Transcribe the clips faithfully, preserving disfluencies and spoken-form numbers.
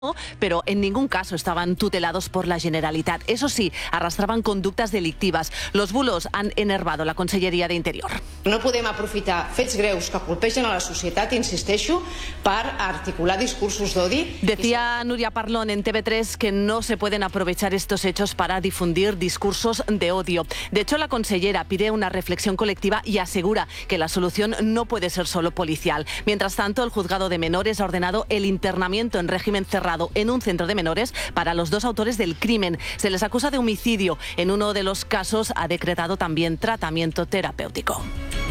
pero en ningún caso estaban tutelados por la Generalitat. Eso sí, arrastraban conductas delictivas. Los bulos han enervado la Conselleria d'Interior. No podem aprofitar fets greus que colpegen a la societat, insisteixo, per articular discursos d'odi. Decía Núria Parlon en T V tres que no se pueden aprovechar estos hechos para difundir discursos de odio. De hecho, la consellera pide una reflexión colectiva y asegura que la solución no puede ser solo policial. Mientras tanto, el juzgado de menores ha ordenado el internamiento en régimen cerrado en un centro de menores para los dos autores del crimen. Se les acusa de homicidio. En uno de los casos ha decretado también tratamiento terapéutico.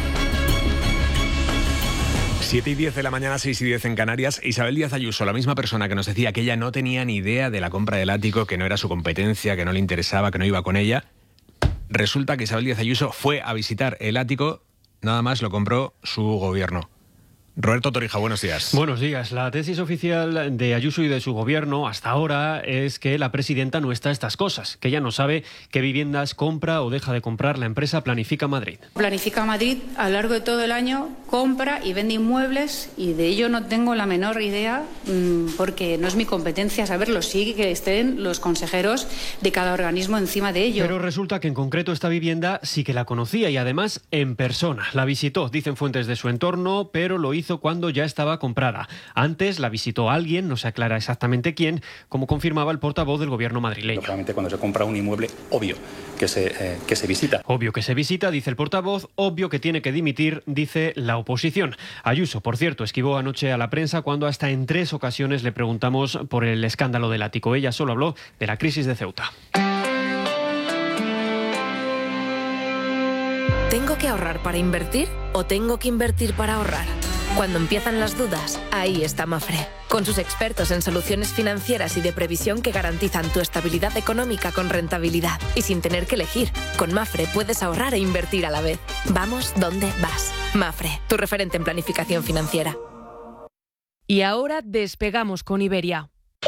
siete y diez de la mañana, seis y diez en Canarias. Isabel Díaz Ayuso, la misma persona que nos decía que ella no tenía ni idea de la compra del ático, que no era su competencia, que no le interesaba, que no iba con ella. Resulta que Isabel Díaz Ayuso fue a visitar el ático, nada más lo compró su gobierno. Roberto Torija, buenos días. Buenos días. La tesis oficial de Ayuso y de su gobierno hasta ahora es que la presidenta no está a estas cosas, que ella no sabe qué viviendas compra o deja de comprar la empresa Planifica Madrid. Planifica Madrid a lo largo de todo el año compra y vende inmuebles y de ello no tengo la menor idea porque no es mi competencia saberlo, sí que estén los consejeros de cada organismo encima de ello. Pero resulta que en concreto esta vivienda sí que la conocía y además en persona. La visitó, dicen fuentes de su entorno, pero lo hizo cuando ya estaba comprada. Antes la visitó alguien, no se aclara exactamente quién, como confirmaba el portavoz del gobierno madrileño. Lógicamente, cuando se compra un inmueble, obvio que se, eh, que se visita. Obvio que se visita, dice el portavoz, obvio que tiene que dimitir, dice la oposición. Ayuso, por cierto, esquivó anoche a la prensa cuando hasta en tres ocasiones le preguntamos por el escándalo del ático. Ella solo habló de la crisis de Ceuta. ¿Tengo que ahorrar para invertir o tengo que invertir para ahorrar? Cuando empiezan las dudas, ahí está Mafre, con sus expertos en soluciones financieras y de previsión que garantizan tu estabilidad económica con rentabilidad y sin tener que elegir. Con Mafre puedes ahorrar e invertir a la vez. Vamos donde vas. Mafre, tu referente en planificación financiera. Y ahora despegamos con Iberia.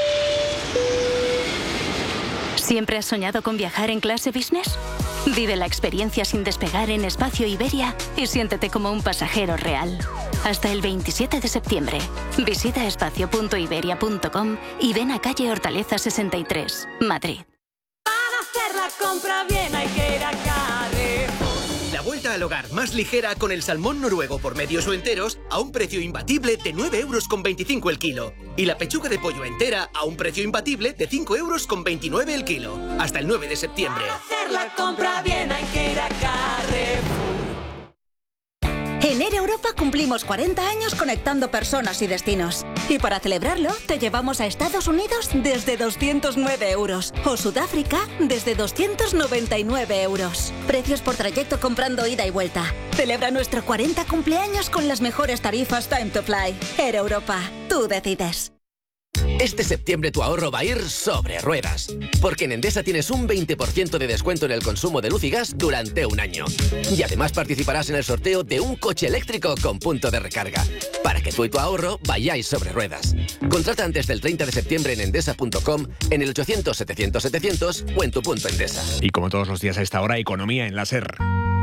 ¿Siempre has soñado con viajar en clase business? Vive la experiencia sin despegar en Espacio Iberia y siéntete como un pasajero real. Hasta el veintisiete de septiembre. Visita espacio punto iberia punto com y ven a calle Hortaleza sesenta y tres, Madrid. Para hacer la compra bien hay que ir a Carrefour. La vuelta al hogar más ligera con el salmón noruego por medios o enteros a un precio imbatible de nueve euros con veinticinco el kilo. Y la pechuga de pollo entera a un precio imbatible de cinco euros con veintinueve el kilo. Hasta el nueve de septiembre. Para hacer la compra bien hay que ir a Carrefour. En Air Europa cumplimos cuarenta años conectando personas y destinos. Y para celebrarlo, te llevamos a Estados Unidos desde doscientos nueve euros o Sudáfrica desde doscientos noventa y nueve euros. Precios por trayecto comprando ida y vuelta. Celebra nuestro cuarenta cumpleaños con las mejores tarifas Time to Fly. Air Europa, tú decides. Este septiembre tu ahorro va a ir sobre ruedas, porque en Endesa tienes un veinte por ciento de descuento en el consumo de luz y gas durante un año. Y además participarás en el sorteo de un coche eléctrico con punto de recarga, para que tú y tu ahorro vayáis sobre ruedas. Contrata antes del treinta de septiembre en endesa punto com, en el ochocientos setecientos setecientos o en tu punto Endesa. Y como todos los días a esta hora, economía en la SER.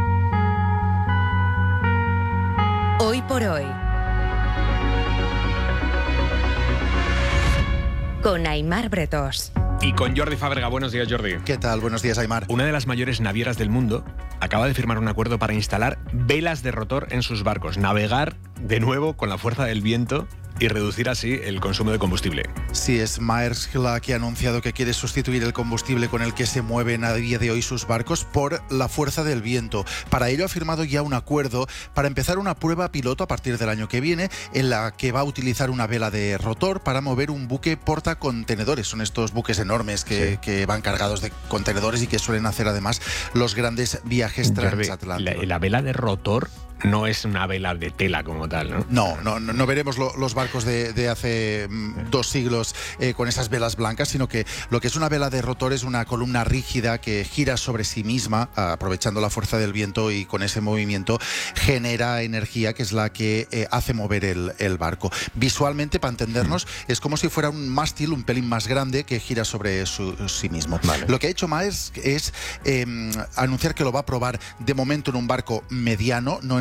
Hoy por hoy. Con Aimar Bretos. Y con Jordi Fábrega. Buenos días, Jordi. ¿Qué tal? Buenos días, Aimar. Una de las mayores navieras del mundo acaba de firmar un acuerdo para instalar velas de rotor en sus barcos, navegar de nuevo con la fuerza del viento y reducir así el consumo de combustible. Sí, es Maersk la que ha anunciado que quiere sustituir el combustible con el que se mueven a día de hoy sus barcos por la fuerza del viento. Para ello ha firmado ya un acuerdo para empezar una prueba piloto a partir del año que viene en la que va a utilizar una vela de rotor para mover un buque portacontenedores. Son estos buques enormes que, sí. que van cargados de contenedores y que suelen hacer además los grandes viajes transatlánticos. La, la vela de rotor no es una vela de tela como tal, ¿no? No, no, no veremos lo, los barcos de, de hace mm, dos siglos eh, con esas velas blancas, sino que lo que es una vela de rotor es una columna rígida que gira sobre sí misma, aprovechando la fuerza del viento, y con ese movimiento genera energía que es la que eh, hace mover el, el barco. Visualmente, para entendernos, mm. es como si fuera un mástil un pelín más grande que gira sobre su, sí mismo. Vale. Lo que ha hecho Maersk es eh, anunciar que lo va a probar de momento en un barco mediano, no en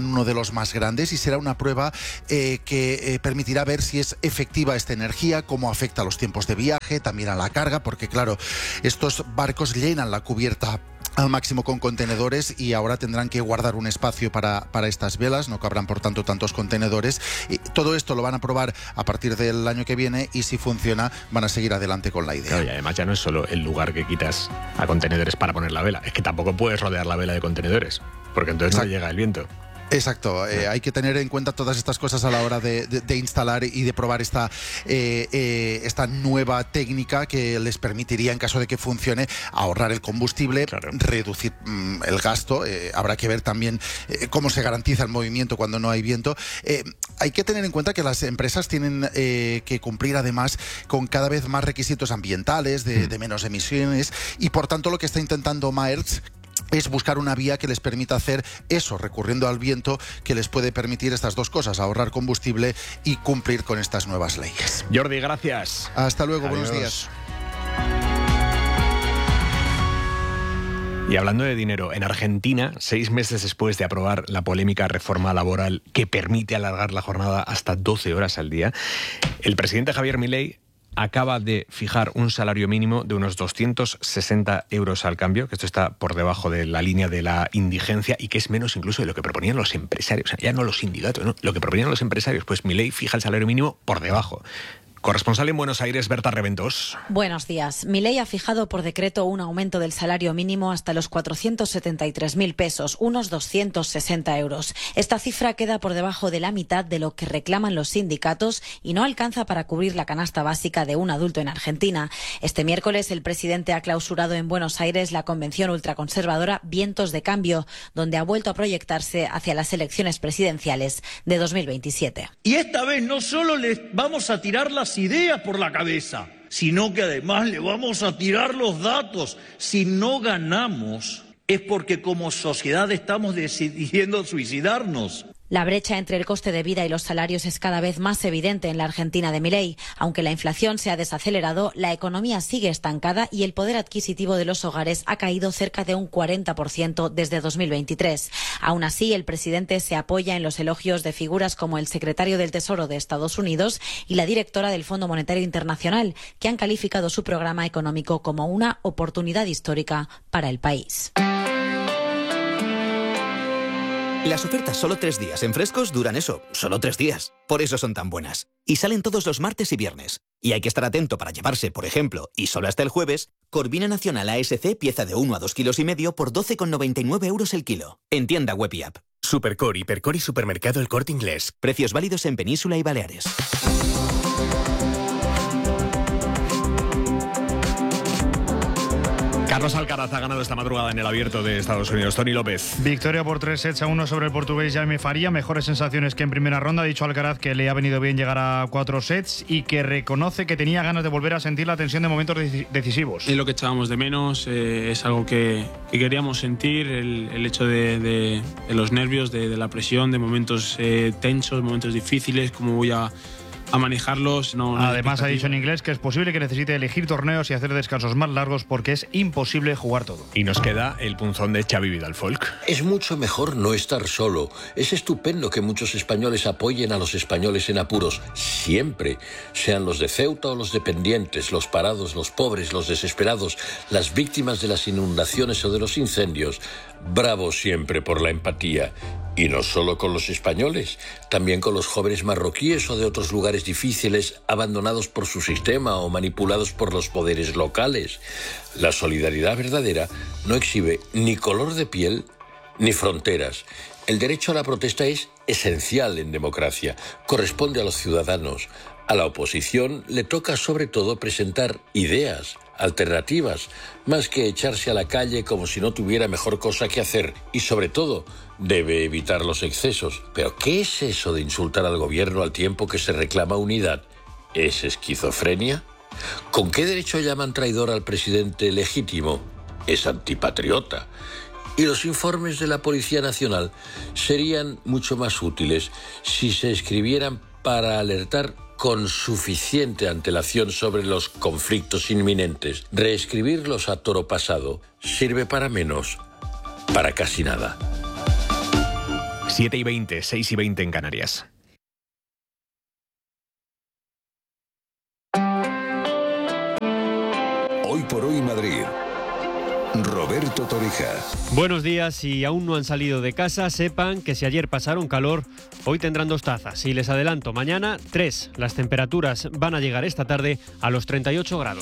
uno de los más grandes y será una prueba eh, que eh, permitirá ver si es efectiva esta energía, cómo afecta a los tiempos de viaje, también a la carga, porque claro, estos barcos llenan la cubierta al máximo con contenedores y ahora tendrán que guardar un espacio para, para estas velas, no cabrán por tanto tantos contenedores. Y todo esto lo van a probar a partir del año que viene y si funciona van a seguir adelante con la idea. Claro, y además ya no es solo el lugar que quitas a contenedores para poner la vela, es que tampoco puedes rodear la vela de contenedores, porque entonces Exacto. no llega el viento. Exacto, eh, hay que tener en cuenta todas estas cosas a la hora de, de, de instalar y de probar esta, eh, eh, esta nueva técnica que les permitiría, en caso de que funcione, ahorrar el combustible, claro. reducir mm, el gasto. Eh, habrá que ver también eh, cómo se garantiza el movimiento cuando no hay viento. Eh, hay que tener en cuenta que las empresas tienen eh, que cumplir además con cada vez más requisitos ambientales, de, de menos emisiones, y por tanto lo que está intentando Maersk es buscar una vía que les permita hacer eso, recurriendo al viento, que les puede permitir estas dos cosas, ahorrar combustible y cumplir con estas nuevas leyes. Jordi, gracias. Hasta luego, Adiós. Buenos días. Y hablando de dinero, en Argentina, seis meses después de aprobar la polémica reforma laboral que permite alargar la jornada hasta doce horas al día, el presidente Javier Milei acaba de fijar un salario mínimo de unos doscientos sesenta euros al cambio, que esto está por debajo de la línea de la indigencia y que es menos incluso de lo que proponían los empresarios. O sea, ya no los sindicatos, ¿no? Lo que proponían los empresarios, pues Milei fija el salario mínimo por debajo. Corresponsal en Buenos Aires, Berta Reventos. Buenos días. Milei ha fijado por decreto un aumento del salario mínimo hasta los cuatrocientos setenta y tres mil pesos, unos doscientos sesenta euros. Esta cifra queda por debajo de la mitad de lo que reclaman los sindicatos y no alcanza para cubrir la canasta básica de un adulto en Argentina. Este miércoles el presidente ha clausurado en Buenos Aires la convención ultraconservadora Vientos de Cambio, donde ha vuelto a proyectarse hacia las elecciones presidenciales de dos mil veintisiete. Y esta vez no solo les vamos a tirar las ideas por la cabeza, sino que además le vamos a tirar los datos. Si no ganamos es porque como sociedad estamos decidiendo suicidarnos. La brecha entre el coste de vida y los salarios es cada vez más evidente en la Argentina de Milei. Aunque la inflación se ha desacelerado, la economía sigue estancada y el poder adquisitivo de los hogares ha caído cerca de un cuarenta por ciento desde dos mil veintitrés. Aún así, el presidente se apoya en los elogios de figuras como el secretario del Tesoro de Estados Unidos y la directora del Fondo Monetario Internacional, que han calificado su programa económico como una oportunidad histórica para el país. Las ofertas solo tres días en Frescos duran eso, solo tres días. Por eso son tan buenas. Y salen todos los martes y viernes. Y hay que estar atento para llevarse, por ejemplo, y solo hasta el jueves, Corvina Nacional A S C pieza de uno a dos kilos y medio por doce con noventa y nueve euros el kilo. En tienda web y app. Supercor, Hipercor y Supermercado El Corte Inglés. Precios válidos en Península y Baleares. Carlos Alcaraz ha ganado esta madrugada en el Abierto de Estados Unidos. Tony López. Victoria por tres sets a uno sobre el portugués Jaime Faria. Mejores sensaciones que en primera ronda. Ha dicho Alcaraz que le ha venido bien llegar a cuatro sets y que reconoce que tenía ganas de volver a sentir la tensión de momentos decisivos. Es lo que echábamos de menos. Eh, es algo que, que queríamos sentir. El, el hecho de, de, de los nervios, de, de la presión, de momentos eh, tensos, momentos difíciles. Cómo voy a... a manejarlos. No, no Además ha dicho en inglés que es posible que necesite elegir torneos y hacer descansos más largos porque es imposible jugar todo. Y nos queda el punzón de Xavi Vidal-Folk. Es mucho mejor no estar solo. Es estupendo que muchos españoles apoyen a los españoles en apuros, siempre, sean los de Ceuta o los dependientes, los parados, los pobres, los desesperados, las víctimas de las inundaciones o de los incendios. Bravo siempre por la empatía. Y no solo con los españoles, también con los jóvenes marroquíes o de otros lugares difíciles abandonados por su sistema o manipulados por los poderes locales. La solidaridad verdadera no exhibe ni color de piel ni fronteras. El derecho a la protesta es esencial en democracia, corresponde a los ciudadanos. A la oposición le toca sobre todo presentar ideas, alternativas, más que echarse a la calle como si no tuviera mejor cosa que hacer. Y sobre todo, debe evitar los excesos. ¿Pero qué es eso de insultar al gobierno al tiempo que se reclama unidad? ¿Es esquizofrenia? ¿Con qué derecho llaman traidor al presidente legítimo? Es antipatriota. Y los informes de la Policía Nacional serían mucho más útiles si se escribieran para alertar con suficiente antelación sobre los conflictos inminentes. Reescribirlos a toro pasado sirve para menos, para casi nada. siete y veinte, seis y veinte en Canarias. Hoy por hoy Madrid. Roberto Torija. Buenos días. Si aún no han salido de casa, sepan que si ayer pasaron calor, hoy tendrán dos tazas. Y les adelanto, mañana tres. Las temperaturas van a llegar esta tarde a los treinta y ocho grados.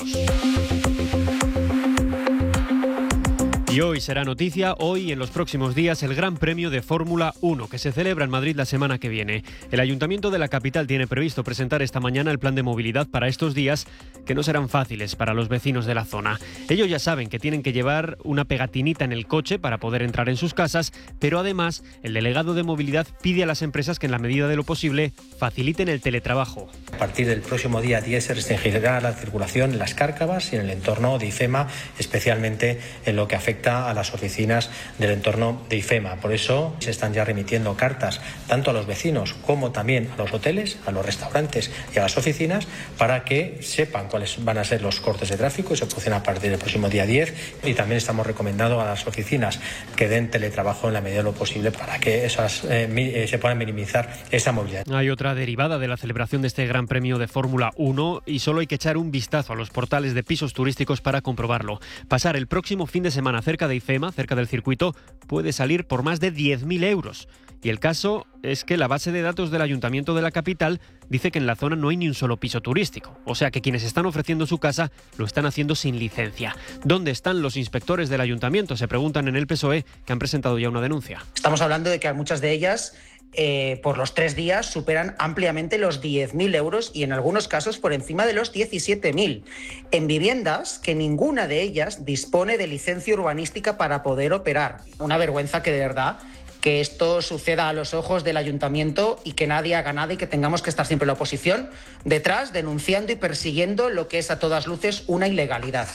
Y hoy será noticia, hoy y en los próximos días, el Gran Premio de Fórmula uno, que se celebra en Madrid la semana que viene. El Ayuntamiento de la capital tiene previsto presentar esta mañana el plan de movilidad para estos días, que no serán fáciles para los vecinos de la zona. Ellos ya saben que tienen que llevar una pegatinita en el coche para poder entrar en sus casas, pero además el delegado de movilidad pide a las empresas que en la medida de lo posible faciliten el teletrabajo. A partir del próximo día diez se restringirá la circulación en las Cárcavas y en el entorno de IFEMA, especialmente en lo que afecta a las oficinas del entorno de IFEMA. Por eso se están ya remitiendo cartas tanto a los vecinos como también a los hoteles, a los restaurantes y a las oficinas para que sepan cuáles van a ser los cortes de tráfico y se producen a partir del próximo día diez. Y también estamos recomendando a las oficinas que den teletrabajo en la medida de lo posible para que esas, eh, se puedan minimizar esa movilidad. Hay otra derivada de la celebración de este Gran Premio de Fórmula uno y solo hay que echar un vistazo a los portales de pisos turísticos para comprobarlo. Pasar el próximo fin de semana cerca de IFEMA, cerca del circuito, puede salir por más de diez mil euros. Y el caso es que la base de datos del Ayuntamiento de la capital dice que en la zona no hay ni un solo piso turístico. O sea que quienes están ofreciendo su casa lo están haciendo sin licencia. ¿Dónde están los inspectores del Ayuntamiento? Se preguntan en el P S O E, que han presentado ya una denuncia. Estamos hablando de que muchas de ellas Eh, por los tres días superan ampliamente los diez mil euros y en algunos casos por encima de los diecisiete mil, en viviendas que ninguna de ellas dispone de licencia urbanística para poder operar. Una vergüenza que de verdad que esto suceda a los ojos del ayuntamiento y que nadie haga nada y que tengamos que estar siempre en la oposición detrás denunciando y persiguiendo lo que es a todas luces una ilegalidad.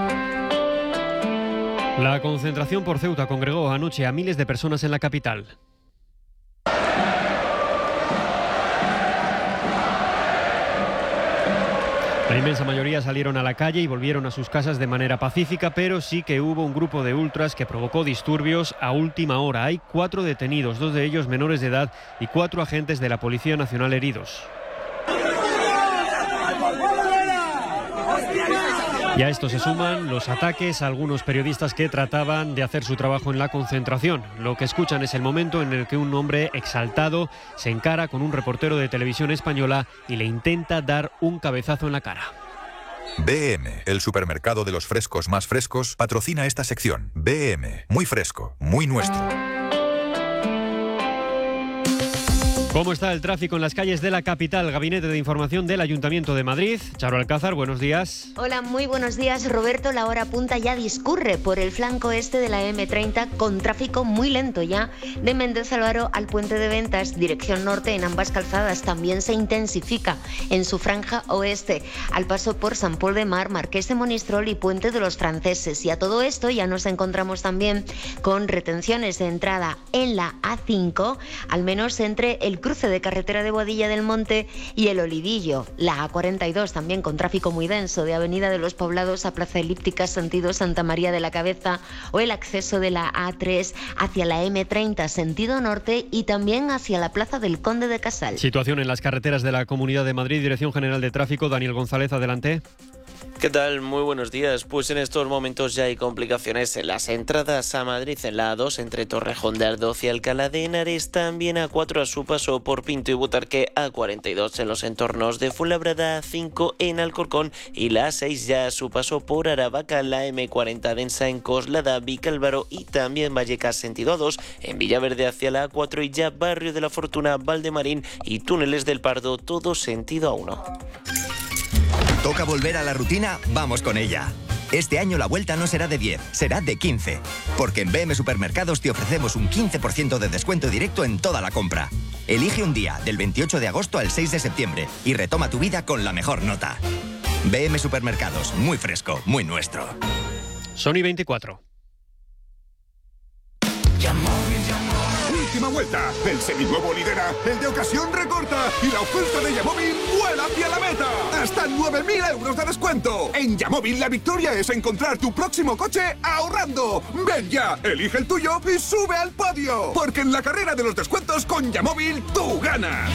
La concentración por Ceuta congregó anoche a miles de personas en la capital. La inmensa mayoría salieron a la calle y volvieron a sus casas de manera pacífica, pero sí que hubo un grupo de ultras que provocó disturbios a última hora. Hay cuatro detenidos, dos de ellos menores de edad y cuatro agentes de la Policía Nacional heridos. Y a esto se suman los ataques a algunos periodistas que trataban de hacer su trabajo en la concentración. Lo que escuchan es el momento en el que un hombre exaltado se encara con un reportero de televisión española y le intenta dar un cabezazo en la cara. B M, el supermercado de los frescos más frescos, patrocina esta sección. B M, muy fresco, muy nuestro. ¿Cómo está el tráfico en las calles de la capital? Gabinete de Información del Ayuntamiento de Madrid. Charo Alcázar, buenos días. Hola, muy buenos días, Roberto. La hora punta ya discurre por el flanco este de la eme treinta con tráfico muy lento ya. De Méndez Álvaro al Puente de Ventas, dirección norte en ambas calzadas. También se intensifica en su franja oeste, al paso por San Pol de Mar, Marqués de Monistrol y Puente de los Franceses. Y a todo esto ya nos encontramos también con retenciones de entrada en la A cinco, al menos entre el cruce de carretera de Boadilla del Monte y el Olivillo. La A cuarenta y dos también con tráfico muy denso de Avenida de los Poblados a Plaza Elíptica sentido Santa María de la Cabeza, o el acceso de la A tres hacia la eme treinta sentido norte y también hacia la Plaza del Conde de Casal. Situación en las carreteras de la Comunidad de Madrid. Dirección General de Tráfico, Daniel González, adelante. ¿Qué tal? Muy buenos días. Pues en estos momentos ya hay complicaciones en las entradas a Madrid en la A dos entre Torrejón de Ardoz y Alcalá de Henares, también A cuatro a su paso por Pinto y Butarque, A cuarenta y dos en los entornos de Fuenlabrada, A cinco en Alcorcón y la A seis ya a su paso por Aravaca, la eme cuarenta densa en Coslada, Vicálvaro y también Vallecas sentido A dos, en Villaverde hacia la A cuatro y ya Barrio de la Fortuna, Valdemarín y Túneles del Pardo, todo sentido A uno. ¿Toca volver a la rutina? Vamos con ella. Este año la vuelta no será de diez, será de quince. Porque en B M Supermercados te ofrecemos un quince por ciento de descuento directo en toda la compra. Elige un día, del veintiocho de agosto al seis de septiembre, y retoma tu vida con la mejor nota. B M Supermercados, muy fresco, muy nuestro. Sony veinticuatro. última vuelta. El seminuevo lidera, el de ocasión recorta y la oferta de Yamóvil vuela hacia la meta. Hasta nueve mil euros de descuento. En Yamóvil la victoria es encontrar tu próximo coche ahorrando. Ven ya, elige el tuyo y sube al podio. Porque en la carrera de los descuentos con Yamóvil tú ganas.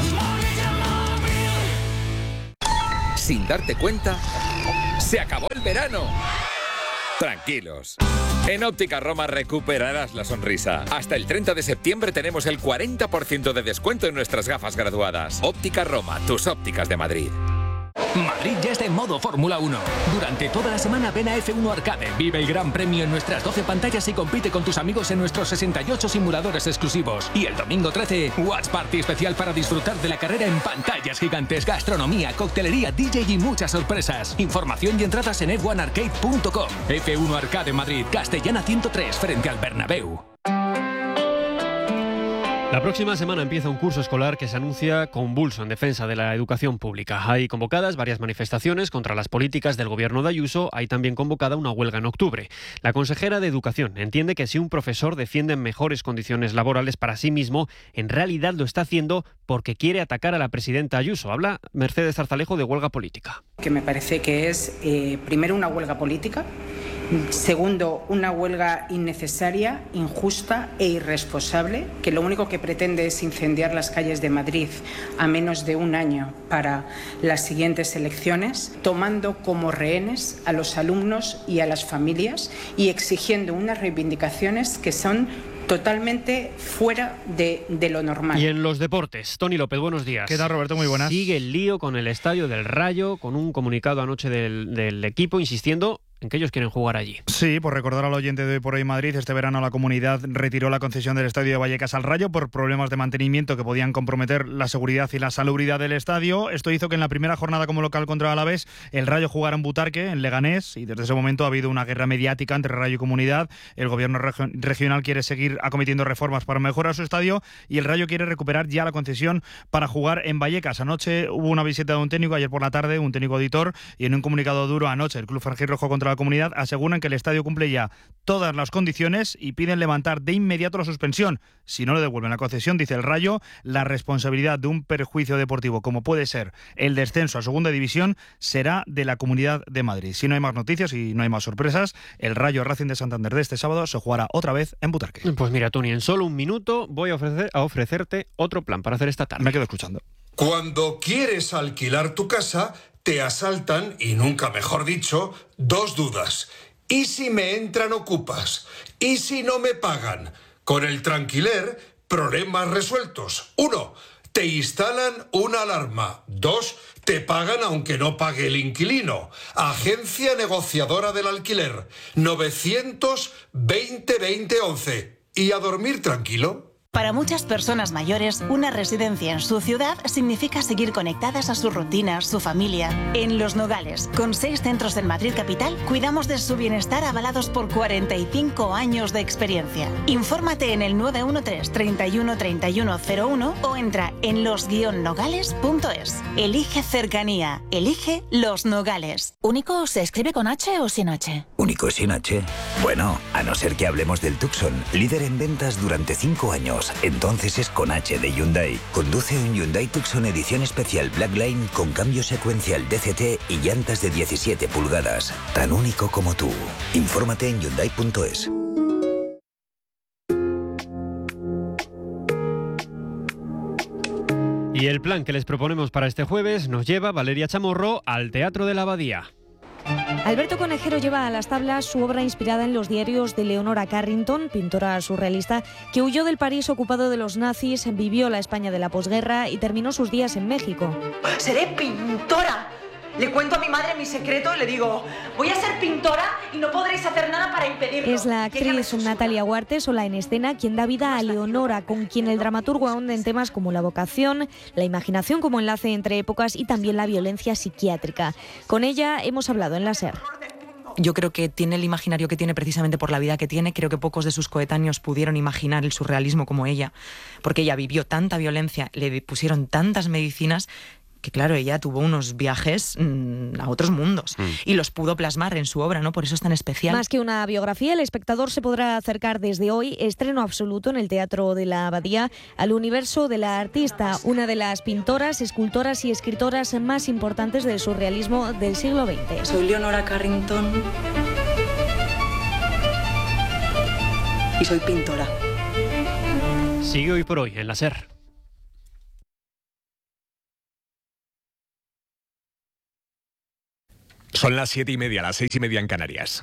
Sin darte cuenta, se acabó el verano. Tranquilos. En Óptica Roma recuperarás la sonrisa. Hasta el treinta de septiembre tenemos el cuarenta por ciento de descuento en nuestras gafas graduadas. Óptica Roma, tus ópticas de Madrid. Madrid ya está en modo Fórmula uno. Durante toda la semana ven a F uno Arcade. Vive el gran premio en nuestras doce pantallas y compite con tus amigos en nuestros sesenta y ocho simuladores exclusivos. Y el domingo trece, Watch Party especial para disfrutar de la carrera en pantallas gigantes, gastronomía, coctelería, D J y muchas sorpresas. Información y entradas en f uno arcade punto com. F uno Arcade Madrid, Castellana ciento tres, frente al Bernabéu. La próxima semana empieza un curso escolar que se anuncia convulso en defensa de la educación pública. Hay convocadas varias manifestaciones contra las políticas del gobierno de Ayuso. Hay también convocada una huelga en octubre. La consejera de Educación entiende que si un profesor defiende mejores condiciones laborales para sí mismo, en realidad lo está haciendo porque quiere atacar a la presidenta Ayuso. Habla Mercedes Zarzalejo de huelga política. Que me parece que es, eh, primero, una huelga política. Segundo, una huelga innecesaria, injusta e irresponsable, que lo único que pretende es incendiar las calles de Madrid a menos de un año para las siguientes elecciones, tomando como rehenes a los alumnos y a las familias y exigiendo unas reivindicaciones que son totalmente fuera de, de lo normal. Y en los deportes, Tony López, buenos días. ¿Qué tal, Roberto? Muy buenas. Sigue el lío con el estadio del Rayo, con un comunicado anoche del, del equipo insistiendo en que ellos quieren jugar allí. Sí, por recordar al oyente de Hoy por Hoy Madrid, este verano la comunidad retiró la concesión del estadio de Vallecas al Rayo por problemas de mantenimiento que podían comprometer la seguridad y la salubridad del estadio. Esto hizo que en la primera jornada como local contra Alavés el Rayo jugara en Butarque, en Leganés, y desde ese momento ha habido una guerra mediática entre Rayo y comunidad. El gobierno reg- regional quiere seguir acometiendo reformas para mejorar su estadio y el Rayo quiere recuperar ya la concesión para jugar en Vallecas. Anoche hubo una visita de un técnico, ayer por la tarde un técnico auditor, y en un comunicado duro anoche el Club Franjirrojo contra la comunidad aseguran que el estadio cumple ya todas las condiciones y piden levantar de inmediato la suspensión. Si no le devuelven la concesión, dice el Rayo, la responsabilidad de un perjuicio deportivo como puede ser el descenso a segunda división será de la Comunidad de Madrid. Si no hay más noticias y no hay más sorpresas, el Rayo Racing de Santander de este sábado se jugará otra vez en Butarque. Pues mira, Tony, en solo un minuto voy a, ofrecer, a ofrecerte otro plan para hacer esta tarde. Me quedo escuchando. Cuando quieres alquilar tu casa, te asaltan, y nunca mejor dicho, dos dudas. ¿Y si me entran ocupas? ¿Y si no me pagan? Con el Tranquiler, problemas resueltos. Uno, te instalan una alarma. Dos, te pagan aunque no pague el inquilino. Agencia negociadora del alquiler. novecientos veinte veinte once. ¿Y a dormir tranquilo? Para muchas personas mayores, una residencia en su ciudad significa seguir conectadas a sus rutinas, su familia. En Los Nogales, con seis centros en Madrid capital, cuidamos de su bienestar avalados por cuarenta y cinco años de experiencia. Infórmate en el nueve uno tres, treinta y uno, treinta y uno cero uno o entra en los guion nogales punto es. Elige cercanía. Elige Los Nogales. ¿Único se escribe con H o sin H? ¿Único sin H? Bueno, a no ser que hablemos del Tucson, líder en ventas durante cinco años. Entonces es con H de Hyundai. Conduce un Hyundai Tucson edición especial Blackline con cambio secuencial D C T y llantas de diecisiete pulgadas. Tan único como tú. Infórmate en hyundai punto es. Y el plan que les proponemos para este jueves nos lleva, Valeria Chamorro, al Teatro de la Abadía. Alberto Conejero lleva a las tablas su obra inspirada en los diarios de Leonora Carrington, pintora surrealista, que huyó del París ocupado de los nazis, vivió la España de la posguerra y terminó sus días en México. ¡Seré pintora! Le cuento a mi madre mi secreto y le digo, voy a ser pintora y no podréis hacer nada para impedirlo. Es la actriz Natalia Huarte, sola en escena, quien da vida a Leonora, con quien el dramaturgo ahonda en temas como la vocación, la imaginación como enlace entre épocas y también la violencia psiquiátrica. Con ella hemos hablado en la SER. Yo creo que tiene el imaginario que tiene precisamente por la vida que tiene. Creo que pocos de sus coetáneos pudieron imaginar el surrealismo como ella, porque ella vivió tanta violencia, le pusieron tantas medicinas que claro, ella tuvo unos viajes mmm, a otros mundos mm. y los pudo plasmar en su obra, ¿no? Por eso es tan especial. Más que una biografía, el espectador se podrá acercar desde hoy, estreno absoluto en el Teatro de la Abadía, al universo de la artista, una de las pintoras, escultoras y escritoras más importantes del surrealismo del siglo veinte. Soy Leonora Carrington y soy pintora. Sigue Hoy por Hoy en la SER. Son las siete y media, las seis y media en Canarias.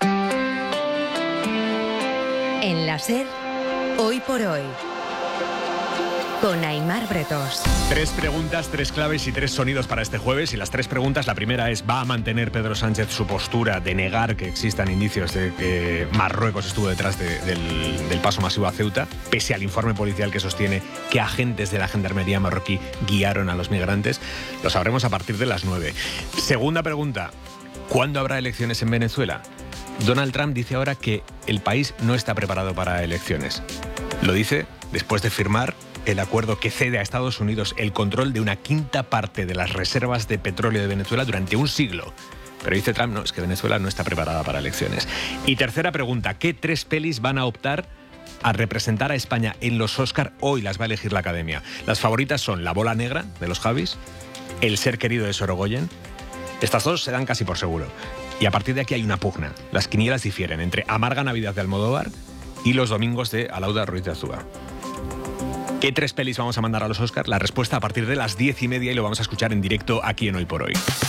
En la SER, Hoy por Hoy, con Aimar Bretos. Tres preguntas, tres claves y tres sonidos para este jueves. Y las tres preguntas, la primera es: ¿va a mantener Pedro Sánchez su postura de negar que existan indicios de que Marruecos estuvo detrás de, del, del paso masivo a Ceuta, pese al informe policial que sostiene que agentes de la Gendarmería marroquí guiaron a los migrantes? Lo sabremos a partir de las nueve. Segunda pregunta: ¿cuándo habrá elecciones en Venezuela? Donald Trump dice ahora que el país no está preparado para elecciones. Lo dice después de firmar el acuerdo que cede a Estados Unidos el control de una quinta parte de las reservas de petróleo de Venezuela durante un siglo. Pero dice Trump, no, es que Venezuela no está preparada para elecciones. Y tercera pregunta: ¿qué tres pelis van a optar a representar a España en los Oscar? Hoy las va a elegir la Academia. Las favoritas son La bola negra, de los Javis, El ser querido, de Sorogoyen. Estas dos se dan casi por seguro. Y a partir de aquí hay una pugna. Las quinielas difieren entre Amarga Navidad, de Almodóvar, y Los domingos, de Alauda Ruiz de Azúa. ¿Qué tres pelis vamos a mandar a los Oscars? La respuesta a partir de las diez y media, y lo vamos a escuchar en directo aquí en Hoy por Hoy.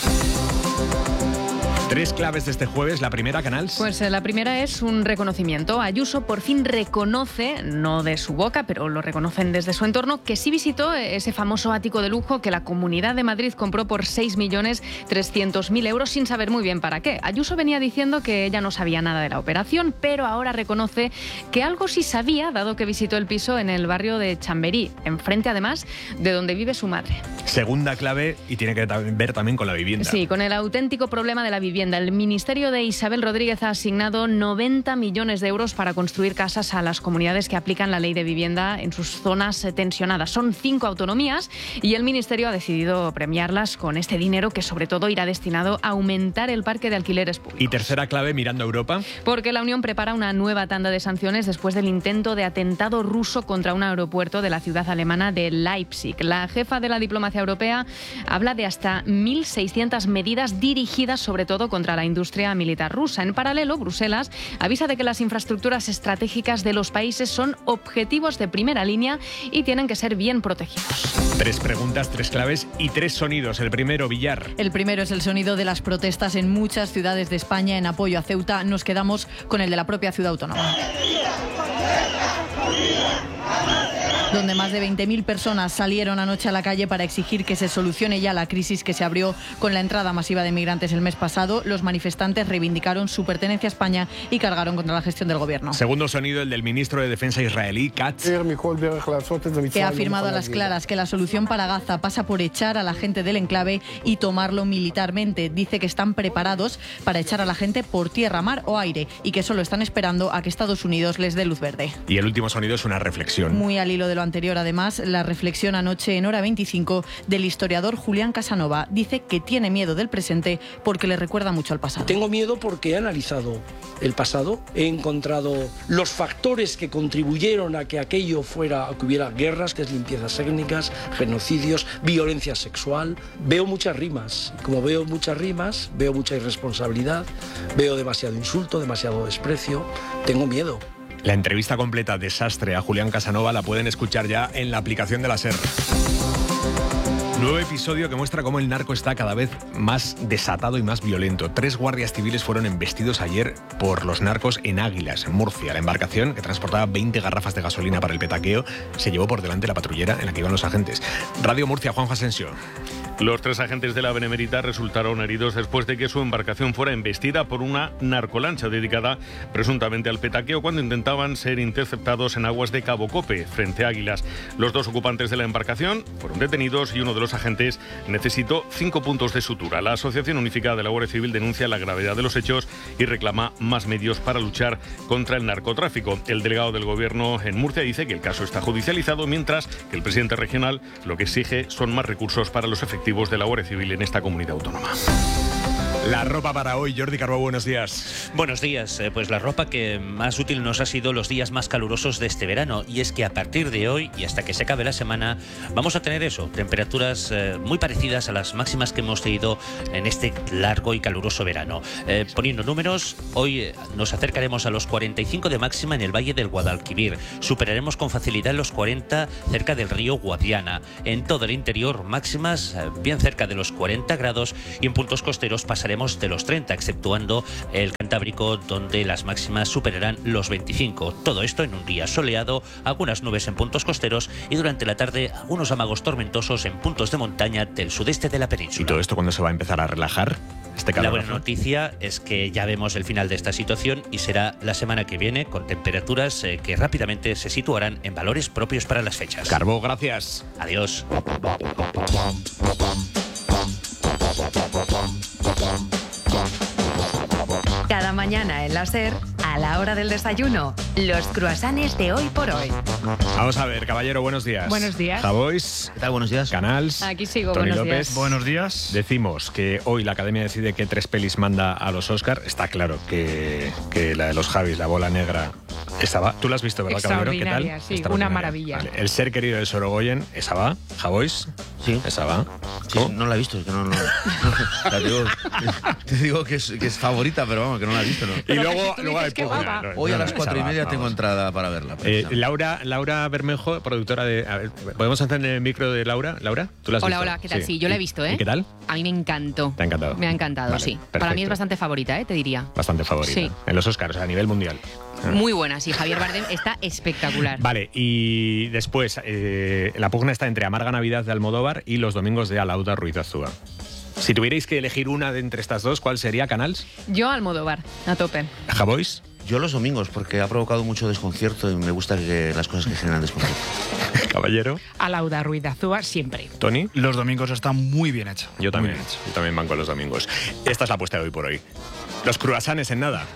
Tres claves de este jueves. La primera, Canals. Pues eh, la primera es un reconocimiento. Ayuso por fin reconoce, no de su boca, pero lo reconocen desde su entorno, que sí visitó ese famoso ático de lujo que la Comunidad de Madrid compró por seis millones trescientos mil euros sin saber muy bien para qué. Ayuso venía diciendo que ella no sabía nada de la operación, pero ahora reconoce que algo sí sabía, dado que visitó el piso en el barrio de Chamberí, enfrente además de donde vive su madre. Segunda clave, y tiene que ver también con la vivienda. Sí, con el auténtico problema de la vivienda. El Ministerio de Isabel Rodríguez ha asignado noventa millones de euros para construir casas a las comunidades que aplican la ley de vivienda en sus zonas tensionadas. Son cinco autonomías y el Ministerio ha decidido premiarlas con este dinero, que sobre todo irá destinado a aumentar el parque de alquileres públicos. Y tercera clave, mirando a Europa. Porque la Unión prepara una nueva tanda de sanciones después del intento de atentado ruso contra un aeropuerto de la ciudad alemana de Leipzig. La jefa de la diplomacia europea habla de hasta mil seiscientas medidas dirigidas sobre todo contra la industria militar rusa. En paralelo, Bruselas avisa de que las infraestructuras estratégicas de los países son objetivos de primera línea y tienen que ser bien protegidos. Tres preguntas, tres claves y tres sonidos. El primero, Villar. El primero es el sonido de las protestas en muchas ciudades de España en apoyo a Ceuta. Nos quedamos con el de la propia ciudad autónoma, donde más de veinte mil personas salieron anoche a la calle para exigir que se solucione ya la crisis que se abrió con la entrada masiva de migrantes el mes pasado. Los manifestantes reivindicaron su pertenencia a España y cargaron contra la gestión del gobierno. Segundo sonido, el del ministro de Defensa israelí, Katz, que ha afirmado a las claras que la solución para Gaza pasa por echar a la gente del enclave y tomarlo militarmente. Dice que están preparados para echar a la gente por tierra, mar o aire y que solo están esperando a que Estados Unidos les dé luz verde. Y el último sonido es una reflexión. Muy al hilo de lo anterior, además, la reflexión anoche en Hora veinticinco del historiador Julián Casanova. Dice que tiene miedo del presente porque le recuerda mucho al pasado. Tengo miedo porque he analizado el pasado, he encontrado los factores que contribuyeron a que aquello fuera, a que hubiera guerras, que es limpiezas étnicas, genocidios, violencia sexual. Veo muchas rimas. Como veo muchas rimas, veo mucha irresponsabilidad, veo demasiado insulto, demasiado desprecio. Tengo miedo. La entrevista completa, Desastre, a Julián Casanova la pueden escuchar ya en la aplicación de la SER. Nuevo episodio que muestra cómo el narco está cada vez más desatado y más violento. Tres guardias civiles fueron embestidos ayer por los narcos en Águilas, en Murcia. La embarcación, que transportaba veinte garrafas de gasolina para el petaqueo, se llevó por delante la patrullera en la que iban los agentes. Radio Murcia, Juanjo Asensio. Los tres agentes de la Benemérita resultaron heridos después de que su embarcación fuera embestida por una narcolancha dedicada presuntamente al petaqueo cuando intentaban ser interceptados en aguas de Cabo Cope, frente a Águilas. Los dos ocupantes de la embarcación fueron detenidos y uno de los agentes necesitó cinco puntos de sutura. La Asociación Unificada de la Guardia Civil denuncia la gravedad de los hechos y reclama más medios para luchar contra el narcotráfico. El delegado del Gobierno en Murcia dice que el caso está judicializado, mientras que el presidente regional lo que exige son más recursos para los efectivos efectivos de la Guardia Civil en esta comunidad autónoma. La ropa para hoy, Jordi Carbó, buenos días. Buenos días, eh, pues la ropa que más útil nos ha sido los días más calurosos de este verano, y es que a partir de hoy y hasta que se acabe la semana vamos a tener eso, temperaturas eh, muy parecidas a las máximas que hemos tenido en este largo y caluroso verano. Eh, poniendo números, hoy eh, nos acercaremos a los cuarenta y cinco de máxima en el Valle del Guadalquivir, superaremos con facilidad los cuarenta cerca del río Guadiana, en todo el interior máximas eh, bien cerca de los cuarenta grados, y en puntos costeros pasaremos de los treinta, exceptuando el Cantábrico, donde las máximas superarán los veinticinco. Todo esto en un día soleado, algunas nubes en puntos costeros y durante la tarde algunos amagos tormentosos en puntos de montaña del sudeste de la península. ¿Y todo esto cuándo se va a empezar a relajar? Este la buena noticia es que ya vemos el final de esta situación y será la semana que viene, con temperaturas eh, que rápidamente se situarán en valores propios para las fechas. Carbó, gracias. Adiós. Cada mañana en la SER, a la hora del desayuno, los cruasanes de hoy por hoy. Vamos a ver, caballero, buenos días. Buenos días. Javois. ¿Qué tal? Buenos días. Canals. Aquí sigo, Tony buenos López. días. Buenos días. Decimos que hoy la Academia decide qué tres pelis manda a los Oscar. Está claro que, que la de los Javis, La Bola Negra, esa va. Tú la has visto, ¿verdad, caballero? ¿Qué tal? Extraordinaria, sí, una maravilla. Vale. El ser querido de Sorogoyen, esa va. Javois. Sí. Esa va. Sí, no la he visto, es que no, no. La digo, te digo que es, que es favorita, pero vamos, que no la he visto, ¿no? Y luego, luego hay poco. Hoy a las Esa cuatro y va, media vamos. tengo entrada para verla. Eh, Laura, Laura Bermejo, productora de... A ver, ¿podemos encender el micro de Laura? Laura, ¿tú la has Hola, visto? hola, ¿qué tal? Sí, yo la he visto, ¿eh? ¿Y qué tal? A mí me encantó. ¿Te ha encantado? Me ha encantado, Vale, sí. perfecto. Para mí es bastante favorita, ¿eh? Te diría. Bastante favorita. Sí. En los Oscars, a nivel mundial. Muy buena, sí. Javier Bardem está espectacular. Vale, y después, eh, la pugna está entre Amarga Navidad de Almodóvar y Los Domingos de Alauda Ruiz Azúa. Si tuvierais que elegir una de entre estas dos, ¿cuál sería, Canals? Yo Almodóvar, a tope. ¿Javois? Yo Los Domingos, porque ha provocado mucho desconcierto y me gusta que las cosas que generan desconcierto. Caballero. Alauda Ruiz Azúa siempre. ¿Tony? Los Domingos está muy bien hecho. Yo también, Muy bien hecho. yo también banco Los Domingos. Esta es la apuesta de hoy por hoy. Los cruasanes en nada.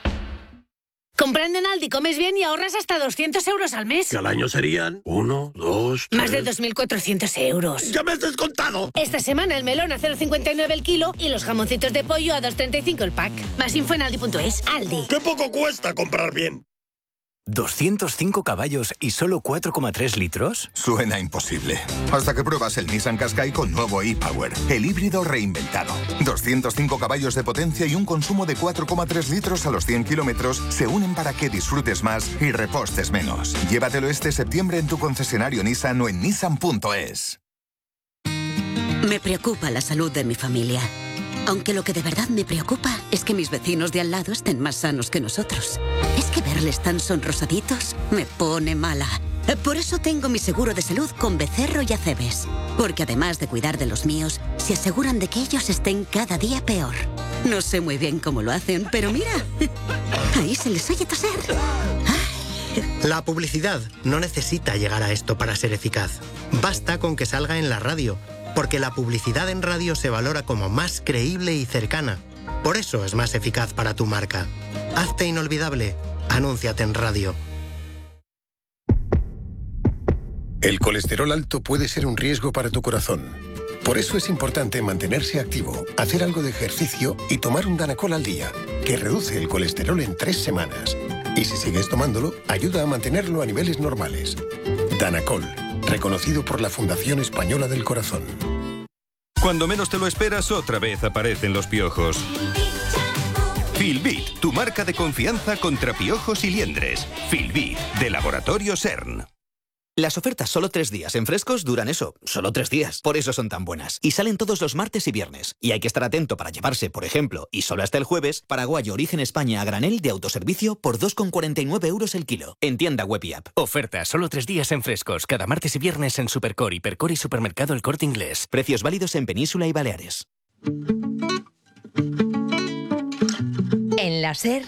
Comprando en Aldi comes bien y ahorras hasta doscientos euros al mes. Que al año serían uno, dos, tres... Más de dos mil cuatrocientos euros. ¡Ya me has descontado! Esta semana el melón a cero coma cincuenta y nueve el kilo y los jamoncitos de pollo a dos coma treinta y cinco el pack. Más info en aldi punto es. Aldi. ¡Qué poco cuesta comprar bien! ¿doscientos cinco caballos y solo cuatro coma tres litros? Suena imposible. Hasta que pruebas el Nissan Qashqai con nuevo e-Power, el híbrido reinventado. doscientos cinco caballos de potencia y un consumo de cuatro coma tres litros a los cien kilómetros se unen para que disfrutes más y repostes menos. Llévatelo este septiembre en tu concesionario Nissan o en nissan punto es. Me preocupa la salud de mi familia. Aunque lo que de verdad me preocupa es que mis vecinos de al lado estén más sanos que nosotros. Es que verles tan sonrosaditos me pone mala. Por eso tengo mi seguro de salud con Becerro y Acebes. Porque además de cuidar de los míos, se aseguran de que ellos estén cada día peor. No sé muy bien cómo lo hacen, pero mira, ahí se les oye toser. La publicidad no necesita llegar a esto para ser eficaz. Basta con que salga en la radio. Porque la publicidad en radio se valora como más creíble y cercana. Por eso es más eficaz para tu marca. Hazte inolvidable. Anúnciate en radio. El colesterol alto puede ser un riesgo para tu corazón. Por eso es importante mantenerse activo, hacer algo de ejercicio y tomar un Danacol al día, que reduce el colesterol en tres semanas. Y si sigues tomándolo, ayuda a mantenerlo a niveles normales. Danacol, reconocido por la Fundación Española del Corazón. Cuando menos te lo esperas, otra vez aparecen los piojos. Filbit, tu marca de confianza contra piojos y liendres. Filbit, de Laboratorio CERN. Las ofertas solo tres días en Frescos duran eso, solo tres días. Por eso son tan buenas. Y salen todos los martes y viernes. Y hay que estar atento para llevarse, por ejemplo, y solo hasta el jueves, paraguayo origen España a granel de autoservicio por dos con cuarenta y nueve euros el kilo. En tienda web y app. Oferta solo tres días en Frescos. Cada martes y viernes en Supercor, Hipercor y Supermercado El Corte Inglés. Precios válidos en Península y Baleares. En la SER,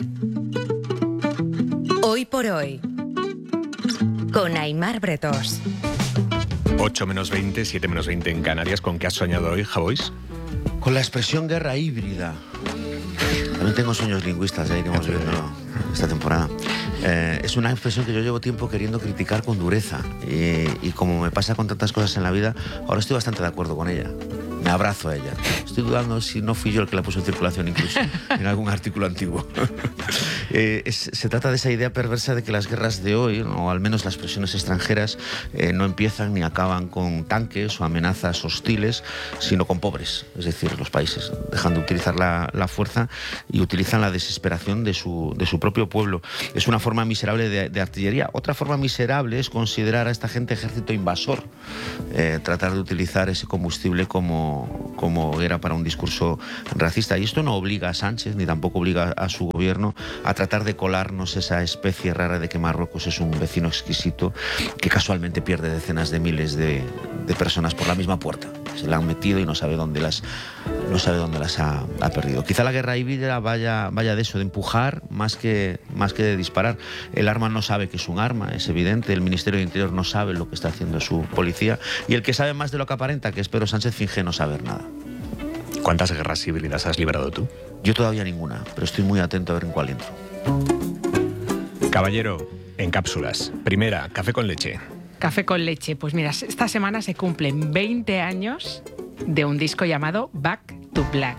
hoy por hoy, con Aimar Bretós. ocho menos veinte, siete menos veinte en Canarias. ¿Con qué has soñado hoy, Javois? Con la expresión guerra híbrida. También tengo sueños lingüistas, ya iremos viendo esta temporada. Eh, es una expresión que yo llevo tiempo queriendo criticar con dureza. Y, y como me pasa con tantas cosas en la vida, ahora estoy bastante de acuerdo con ella. me abrazo a ella. Estoy dudando si no fui yo el que la puso en circulación incluso en algún artículo antiguo. eh, es, se trata de esa idea perversa de que las guerras de hoy, o al menos las presiones extranjeras, eh, no empiezan ni acaban con tanques o amenazas hostiles, sino con pobres, es decir, los países dejan de utilizar la, la fuerza y utilizan la desesperación de su, de su propio pueblo. Es una forma miserable de, de artillería. Otra forma miserable es considerar a esta gente ejército invasor, eh, tratar de utilizar ese combustible como, como era para un discurso racista. Y esto no obliga a Sánchez, ni tampoco obliga a su gobierno a tratar de colarnos esa especie rara de que Marruecos es un vecino exquisito que casualmente pierde decenas de miles de, de personas por la misma puerta. Se la han metido y no sabe dónde las, no sabe dónde las ha, ha perdido. Quizá la guerra híbrida vaya, vaya de eso, de empujar más que, más que de disparar. El arma no sabe que es un arma, es evidente. El Ministerio de Interior no sabe lo que está haciendo su policía. Y el que sabe más de lo que aparenta, que es Pedro Sánchez, finge no saber nada. ¿Cuántas guerras híbridas has librado tú? Yo todavía ninguna, pero estoy muy atento a ver en cuál entro. Caballero, en cápsulas. Primera, café con leche. Café con leche. Pues mira, esta semana se cumplen veinte años de un disco llamado Back to Black.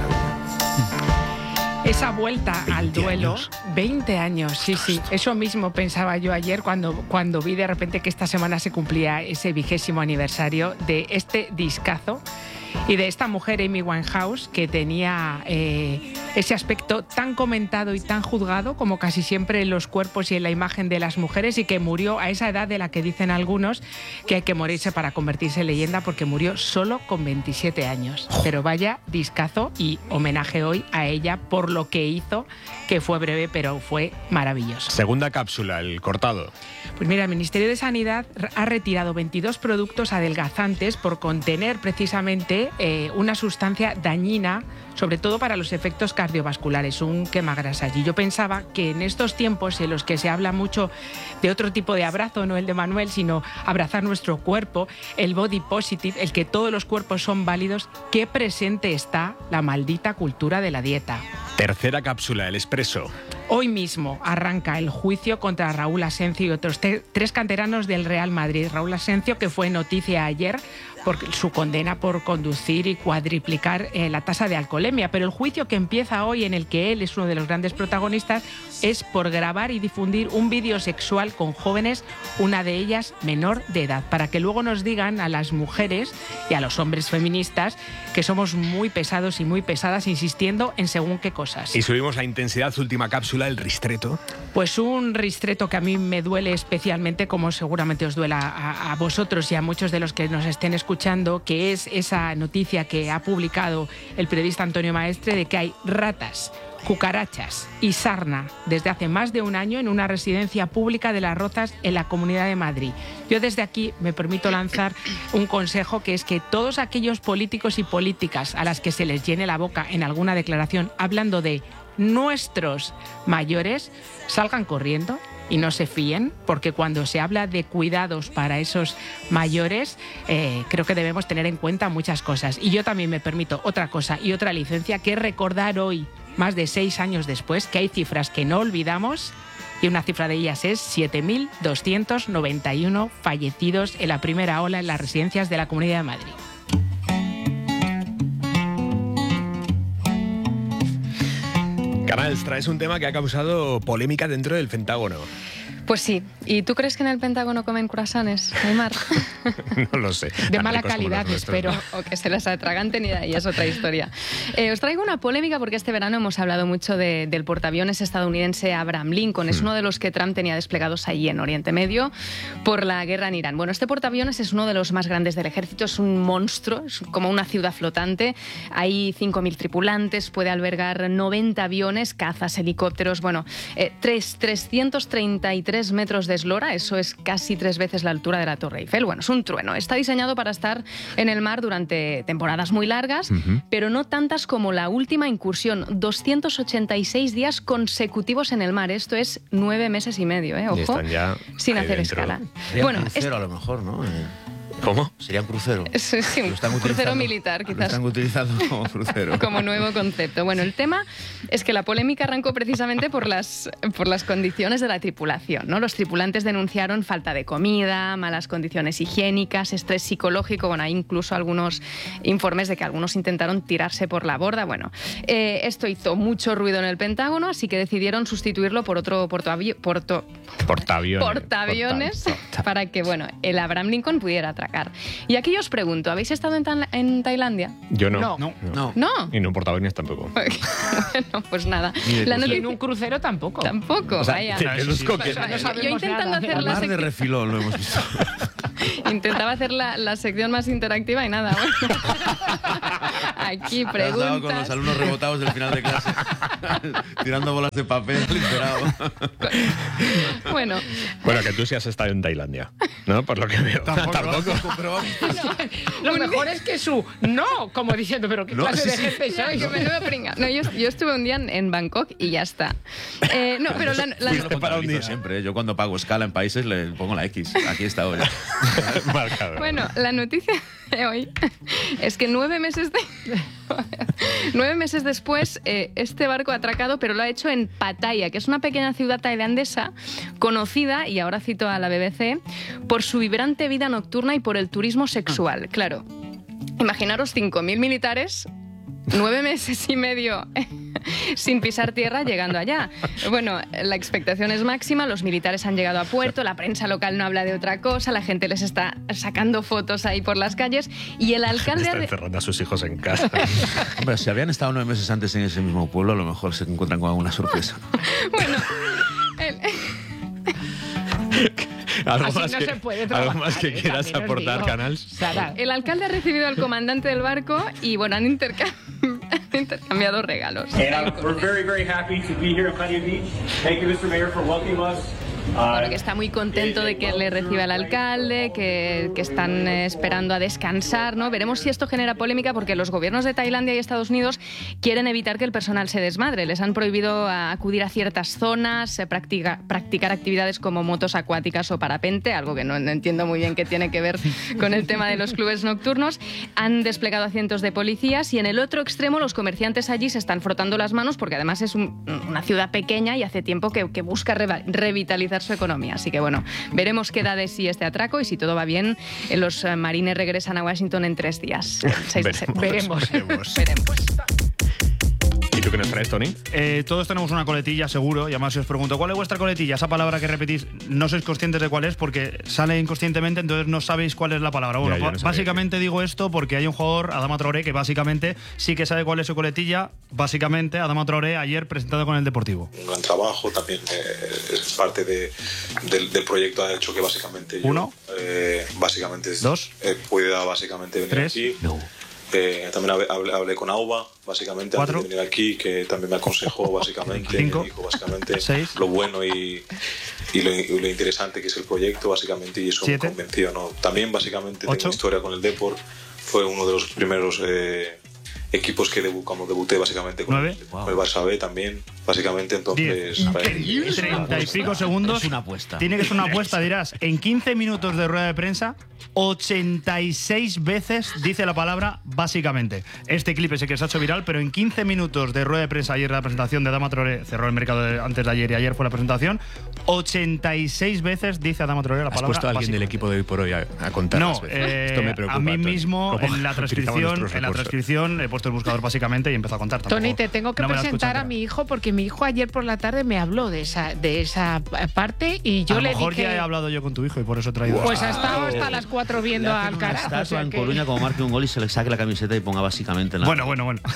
Esa vuelta al duelo, años. veinte años, sí, sí. Eso mismo pensaba yo ayer cuando, cuando vi de repente que esta semana se cumplía ese vigésimo aniversario de este discazo y de esta mujer, Amy Winehouse, que tenía eh, ese aspecto tan comentado y tan juzgado como casi siempre en los cuerpos y en la imagen de las mujeres, y que murió a esa edad de la que dicen algunos que hay que morirse para convertirse en leyenda, porque murió solo con veintisiete años. Pero vaya discazo, y homenaje hoy a ella por lo que hizo, que fue breve pero fue maravilloso. Segunda cápsula, el cortado. Pues mira, el Ministerio de Sanidad ha retirado veintidós productos adelgazantes por contener precisamente eh, una sustancia dañina, sobre todo para los efectos cardiovasculares, un quemagrasas. Y yo pensaba que en estos tiempos en los que se habla mucho de otro tipo de abrazo, no el de Manuel, sino abrazar nuestro cuerpo, el body positive, el que todos los cuerpos son válidos, qué presente está la maldita cultura de la dieta. Tercera cápsula, el expreso. Hoy mismo arranca el juicio contra Raúl Asencio y otros te- tres canteranos del Real Madrid. Raúl Asencio, que fue noticia ayer por su condena por conducir y cuadriplicar eh, la tasa de alcoholemia. Pero el juicio que empieza hoy, en el que él es uno de los grandes protagonistas, es por grabar y difundir un vídeo sexual con jóvenes, una de ellas menor de edad, para que luego nos digan a las mujeres y a los hombres feministas que somos muy pesados y muy pesadas insistiendo en según qué cosas. Y subimos la intensidad, última cápsula, el ristreto. Pues un ristreto que a mí me duele especialmente, como seguramente os duela a, a vosotros y a muchos de los que nos estén escuchando, que es esa noticia que ha publicado el periodista Antonio Maestre de que hay ratas, cucarachas y sarna desde hace más de un año en una residencia pública de Las Rozas en la Comunidad de Madrid. Yo desde aquí me permito lanzar un consejo, que es que todos aquellos políticos y políticas a las que se les llene la boca en alguna declaración hablando de nuestros mayores, salgan corriendo y no se fíen, porque cuando se habla de cuidados para esos mayores, eh, creo que debemos tener en cuenta muchas cosas. Y yo también me permito otra cosa y otra licencia, que es recordar hoy, más de seis años después, que hay cifras que no olvidamos, y una cifra de ellas es siete mil doscientos noventa y uno fallecidos en la primera ola en las residencias de la Comunidad de Madrid. Canals, traes un tema que ha causado polémica dentro del Pentágono. Pues sí. ¿Y tú crees que en el Pentágono comen croissants, Aimar? No lo sé. De Tan mala ricos como calidad, los nuestros, espero. ¿no? O que se las atraganten y ahí es otra historia. Eh, os traigo una polémica porque este verano hemos hablado mucho de, del portaaviones estadounidense Abraham Lincoln. Es uno de los que Trump tenía desplegados allí en Oriente Medio por la guerra en Irán. Bueno, este portaaviones es uno de los más grandes del ejército, es un monstruo, es como una ciudad flotante. Hay cinco mil tripulantes, puede albergar noventa aviones, cazas, helicópteros, bueno, eh, trescientos treinta y tres metros de eslora, eso es casi tres veces la altura de la Torre Eiffel. Bueno, es un trueno. Está diseñado para estar en el mar durante temporadas muy largas, uh-huh. pero no tantas como la última incursión, doscientos ochenta y seis días consecutivos en el mar. Esto es nueve meses y medio, ¿eh? Ojo, y están ya sin hacer dentro. escala. Bueno, cero, a lo mejor, ¿no? Eh... ¿Cómo? Sería un crucero. Sí, sí, un crucero militar, quizás. Lo están utilizando como crucero. Como nuevo concepto. Bueno, el tema es que la polémica arrancó precisamente por las, por las condiciones de la tripulación, ¿no? Los tripulantes denunciaron falta de comida, malas condiciones higiénicas, estrés psicológico. Bueno, hay incluso algunos informes de que algunos intentaron tirarse por la borda. Bueno, eh, esto hizo mucho ruido en el Pentágono, así que decidieron sustituirlo por otro portaaviones, porto, portaaviones, portaaviones para que, bueno, el Abraham Lincoln pudiera atracar. Y aquí yo os pregunto, ¿habéis estado en, Ta en Tailandia? Yo no. No. No. no. ¿No? Y no portaaviones tampoco. Bueno, pues nada. La noticia... En un crucero tampoco. Tampoco, o sea, vaya. De los coques. O sea, yo, yo intentando hacer la Mar de refilón lo hemos visto. Intentaba hacer la, la sección más interactiva y nada. Bueno. Aquí preguntas. Has dado con los alumnos rebotados del final de clase, tirando bolas de papel, literado. Bueno. Bueno, que tú sí has estado en Tailandia, ¿no? Por lo que veo. Tampoco. Tampoco. Pero vamos. Lo mejor es que su no, como diciendo, pero qué No, clase sí, de sí. gente sois. Que menudo pringa. No, yo, yo estuve un día en, en Bangkok y ya está. Eh, no, pero la, la, Yo lo contabilizo siempre. ¿eh? Yo cuando pago escala en países le pongo la X. Aquí está hoy. Bueno, la noticia de hoy es que nueve meses de... nueve meses después eh, este barco ha atracado, pero lo ha hecho en Pattaya, que es una pequeña ciudad tailandesa conocida, y ahora cito a la B B C, por su vibrante vida nocturna y por el turismo sexual. Claro, imaginaros cinco mil militares, nueve meses y medio sin pisar tierra llegando allá. Bueno, la expectación es máxima, los militares han llegado a puerto, la prensa local no habla de otra cosa, la gente les está sacando fotos ahí por las calles y el alcalde... Está de... encerrando a sus hijos en casa. Hombre, si habían estado nueve meses antes en ese mismo pueblo, a lo mejor se encuentran con alguna sorpresa. Bueno, el... ¿Algo Así más no que, se puede ¿algo trabajar, más que eh, quieras también os aportar, digo. Canals? Sara. el alcalde ha recibido al comandante del barco y, bueno, han intercambiado... intercambiado regalos. And uh, we're very, very happy to be here at Pattaya Beach. Thank you, mister Mayor, for welcoming us. Bueno, que está muy contento de que le reciba el alcalde, que, que están eh, esperando a descansar, ¿no? Veremos si esto genera polémica porque los gobiernos de Tailandia y Estados Unidos quieren evitar que el personal se desmadre. Les han prohibido a acudir a ciertas zonas, eh, practica, practicar actividades como motos acuáticas o parapente, algo que no, no entiendo muy bien qué tiene que ver con el tema de los clubes nocturnos. Han desplegado a cientos de policías y en el otro extremo los comerciantes allí se están frotando las manos porque además es un, una ciudad pequeña y hace tiempo que, que busca re, revitalizar su economía. Así que bueno, veremos qué da de sí este atraco y si todo va bien, los marines regresan a Washington en tres días. Seis de septiembre. Veremos. Veremos. Veremos. ¿Y tú qué nos traes, Tony? Eh, todos tenemos una coletilla, seguro, y además si os pregunto, ¿cuál es vuestra coletilla? Esa palabra que repetís, no sois conscientes de cuál es porque sale inconscientemente, entonces no sabéis cuál es la palabra. Bueno, Ya, yo no sabía básicamente que... digo esto porque hay un jugador, Adama Traoré, que básicamente sí que sabe cuál es su coletilla. Básicamente, Adama Traoré ayer presentado con el Deportivo. Un gran trabajo, también eh, es parte de, del, del proyecto, ha hecho que básicamente yo, Uno. Eh, básicamente es, Dos. Eh, pueda básicamente venir Tres. aquí. No. Eh, también hablé, hablé, hablé con Auba, básicamente, Cuatro. antes de venir aquí, que también me aconsejó, básicamente, Cinco. me dijo, básicamente, Seis. lo bueno y, y, lo, y lo interesante que es el proyecto, básicamente, y eso Siete. me convenció, ¿no? También, básicamente, Ocho. tengo historia con el Depor, fue uno de los primeros eh, equipos que debu como debuté, básicamente, con, Nueve. el, con el Barça B también, básicamente, entonces... Diez. para- Treinta y pico segundos. Es una apuesta. Tiene que ser una apuesta, dirás. En quince minutos de rueda de prensa, ochenta y seis veces dice la palabra básicamente. Este clip es el que se ha hecho viral, pero en quince minutos de rueda de prensa, ayer la presentación de Adama Traoré, cerró el mercado de- antes de ayer y ayer fue la presentación, ochenta y seis veces dice Adama Traoré la ¿Has palabra puesto a alguien del básicamente. equipo de hoy por hoy a, a contar No, las veces? eh, Esto me preocupa, a mí Tony. mismo ¿Cómo en la utilizamos transcripción, nuestros en la recursos? transcripción he puesto el buscador básicamente y he empezado a contar. Tony, Tampoco- te tengo que no me la presentar escuchan, a mi hijo porque mi hijo ayer por la tarde me habló de esa, de esa parte y yo a lo le mejor dije... ya he hablado yo con tu hijo y por eso he traído. Pues ha estado hasta las cuatro viendo Le al hacen una Alcaraz. estatua o sea en que- Coruña como marque un gol y se le saque la camiseta y ponga básicamente en la... Bueno, bueno, bueno.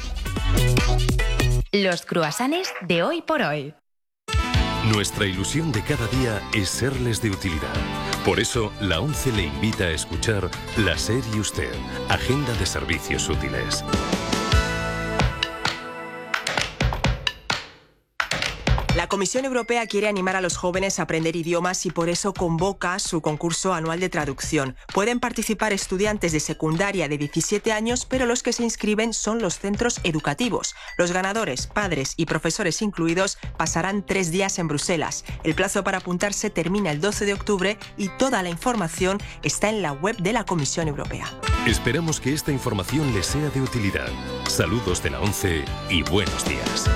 Los cruasanes de hoy por hoy. Nuestra ilusión de cada día es serles de utilidad. Por eso, la ONCE le invita a escuchar La SER y Usted, Agenda de Servicios Útiles. La Comisión Europea quiere animar a los jóvenes a aprender idiomas y por eso convoca su concurso anual de traducción. Pueden participar estudiantes de secundaria de diecisiete años, pero los que se inscriben son los centros educativos. Los ganadores, padres y profesores incluidos, pasarán tres días en Bruselas. El plazo para apuntarse termina el doce de octubre y toda la información está en la web de la Comisión Europea. Esperamos que esta información les sea de utilidad. Saludos de la ONCE y buenos días.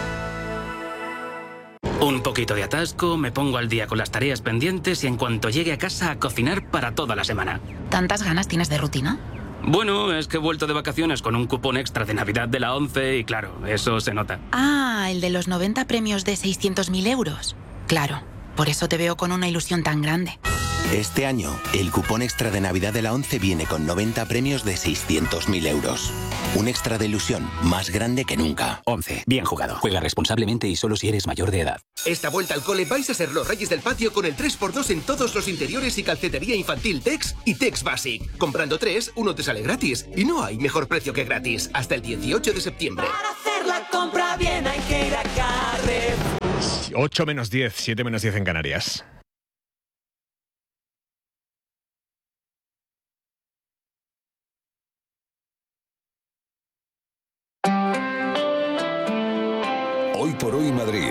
Un poquito de atasco, me pongo al día con las tareas pendientes y en cuanto llegue a casa a cocinar para toda la semana. ¿Tantas ganas tienes de rutina? Bueno, es que he vuelto de vacaciones con un cupón extra de Navidad de la ONCE y claro, eso se nota. Ah, el de los noventa premios de seiscientos mil euros. Claro, por eso te veo con una ilusión tan grande. Este año, el cupón extra de Navidad de la ONCE viene con noventa premios de seiscientos mil euros. Un extra de ilusión más grande que nunca. ONCE. Bien jugado. Juega responsablemente y solo si eres mayor de edad. Esta vuelta al cole vais a ser los reyes del patio con el tres por dos en todos los interiores y calcetería infantil Tex y Tex Basic. Comprando tres, uno te sale gratis. Y no hay mejor precio que gratis. Hasta el dieciocho de septiembre. Para hacer la compra bien hay que ir a Carrefour. ocho menos diez, siete menos diez en Canarias. Hoy por hoy Madrid.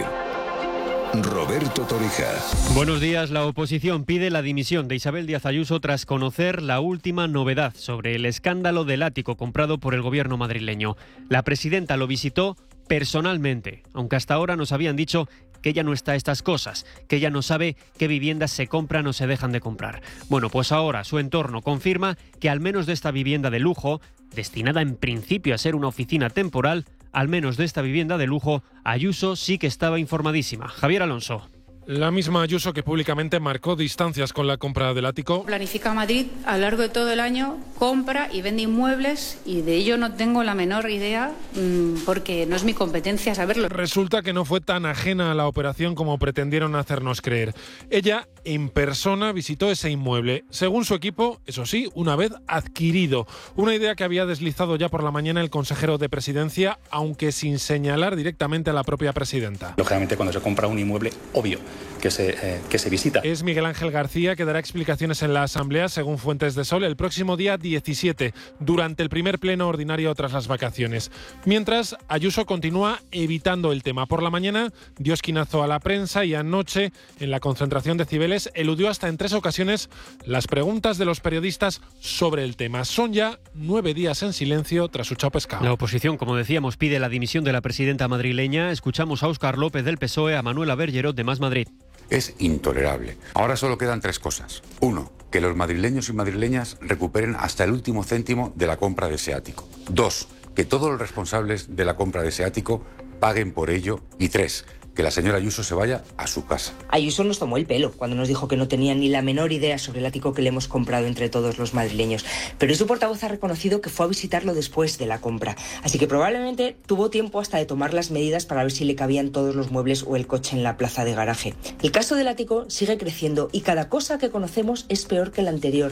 Roberto Torija. Buenos días. La oposición pide la dimisión de Isabel Díaz Ayuso tras conocer la última novedad sobre el escándalo del ático comprado por el gobierno madrileño. La presidenta lo visitó personalmente, aunque hasta ahora nos habían dicho que ella no está a estas cosas, que ella no sabe qué viviendas se compran o se dejan de comprar. Bueno, pues ahora su entorno confirma que al menos de esta vivienda de lujo, destinada en principio a ser una oficina temporal, al menos de esta vivienda de lujo, Ayuso sí que estaba informadísima. Javier Alonso. La misma Ayuso que públicamente marcó distancias con la compra del ático. Planifica Madrid a lo largo de todo el año, compra y vende inmuebles y de ello no tengo la menor idea mmm, porque no es mi competencia saberlo. Resulta que no fue tan ajena a la operación como pretendieron hacernos creer. Ella en persona visitó ese inmueble, según su equipo, eso sí, una vez adquirido. Una idea que había deslizado ya por la mañana el consejero de Presidencia, aunque sin señalar directamente a la propia presidenta. Lógicamente cuando se compra un inmueble, obvio que se, eh, que se visita. Es Miguel Ángel García, que dará explicaciones en la Asamblea, según Fuentes de Sol, el próximo día diecisiete, durante el primer pleno ordinario tras las vacaciones. Mientras, Ayuso continúa evitando el tema. Por la mañana dio esquinazo a la prensa y anoche, en la concentración de Cibeles, eludió hasta en tres ocasiones las preguntas de los periodistas sobre el tema. Son ya nueve días en silencio tras su chao pescado. La oposición, como decíamos, pide la dimisión de la presidenta madrileña. Escuchamos a Óscar López del P S O E, a Manuela Bergerot de Más Madrid. Es intolerable. Ahora solo quedan tres cosas. Uno, que los madrileños y madrileñas recuperen hasta el último céntimo de la compra de ese ático. Dos, que todos los responsables de la compra de ese ático paguen por ello. Y tres, que la señora Ayuso se vaya a su casa. Ayuso nos tomó el pelo cuando nos dijo que no tenía ni la menor idea sobre el ático que le hemos comprado entre todos los madrileños. Pero su portavoz ha reconocido que fue a visitarlo después de la compra. Así que probablemente tuvo tiempo hasta de tomar las medidas para ver si le cabían todos los muebles o el coche en la plaza de garaje. El caso del ático sigue creciendo y cada cosa que conocemos es peor que la anterior.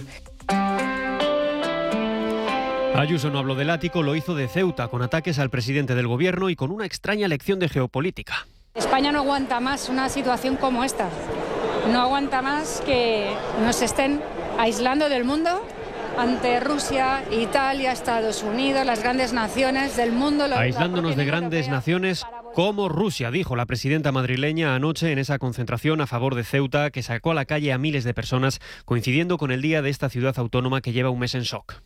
Ayuso no habló del ático, lo hizo de Ceuta, con ataques al presidente del gobierno y con una extraña lección de geopolítica. España no aguanta más una situación como esta. No aguanta más que nos estén aislando del mundo ante Rusia, Italia, Estados Unidos, las grandes naciones del mundo. Aislándonos de grandes naciones como Rusia, dijo la presidenta madrileña anoche en esa concentración a favor de Ceuta que sacó a la calle a miles de personas, coincidiendo con el día de esta ciudad autónoma que lleva un mes en shock.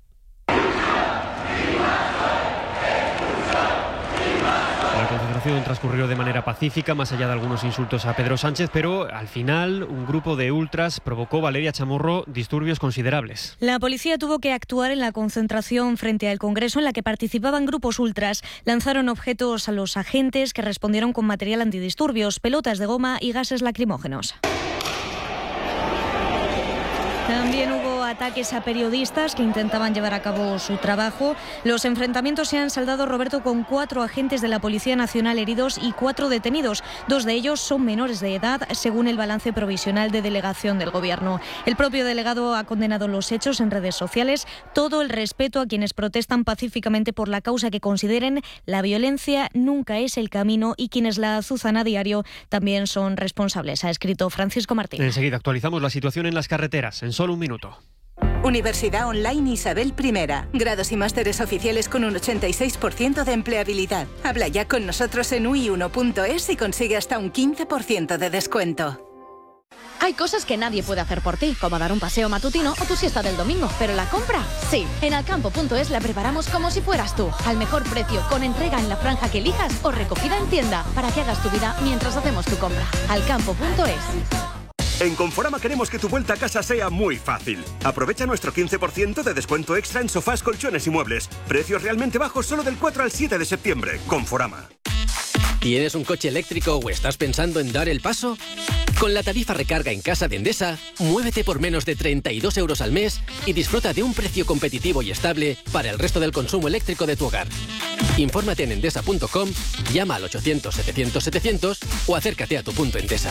La concentración transcurrió de manera pacífica, más allá de algunos insultos a Pedro Sánchez, pero al final un grupo de ultras provocó, Valeria Chamorro, disturbios considerables. La policía tuvo que actuar en la concentración frente al Congreso en la que participaban grupos ultras. Lanzaron objetos a los agentes que respondieron con material antidisturbios, pelotas de goma y gases lacrimógenos. También hubo ataques a periodistas que intentaban llevar a cabo su trabajo. Los enfrentamientos se han saldado, Roberto, con cuatro agentes de la Policía Nacional heridos y cuatro detenidos. Dos de ellos son menores de edad, según el balance provisional de delegación del Gobierno. El propio delegado ha condenado los hechos en redes sociales. Todo el respeto a quienes protestan pacíficamente por la causa que consideren. La violencia nunca es el camino y quienes la azuzan a diario también son responsables, ha escrito Francisco Martín. Enseguida actualizamos la situación en las carreteras, en solo un minuto. Universidad Online Isabel I. Grados y másteres oficiales con un ochenta y seis por ciento de empleabilidad. Habla ya con nosotros en u i uno punto es y consigue hasta un quince por ciento de descuento. Hay cosas que nadie puede hacer por ti, como dar un paseo matutino o tu siesta del domingo, pero la compra, sí. En alcampo punto es la preparamos como si fueras tú, al mejor precio, con entrega en la franja que elijas o recogida en tienda, para que hagas tu vida mientras hacemos tu compra. alcampo punto es. En Conforama queremos que tu vuelta a casa sea muy fácil. Aprovecha nuestro quince por ciento de descuento extra en sofás, colchones y muebles. Precios realmente bajos solo del cuatro al siete de septiembre. Conforama. ¿Tienes un coche eléctrico o estás pensando en dar el paso? Con la tarifa recarga en casa de Endesa, muévete por menos de treinta y dos euros al mes y disfruta de un precio competitivo y estable para el resto del consumo eléctrico de tu hogar. Infórmate en endesa punto com, llama al ochocientos setecientos setecientos o acércate a tu punto Endesa.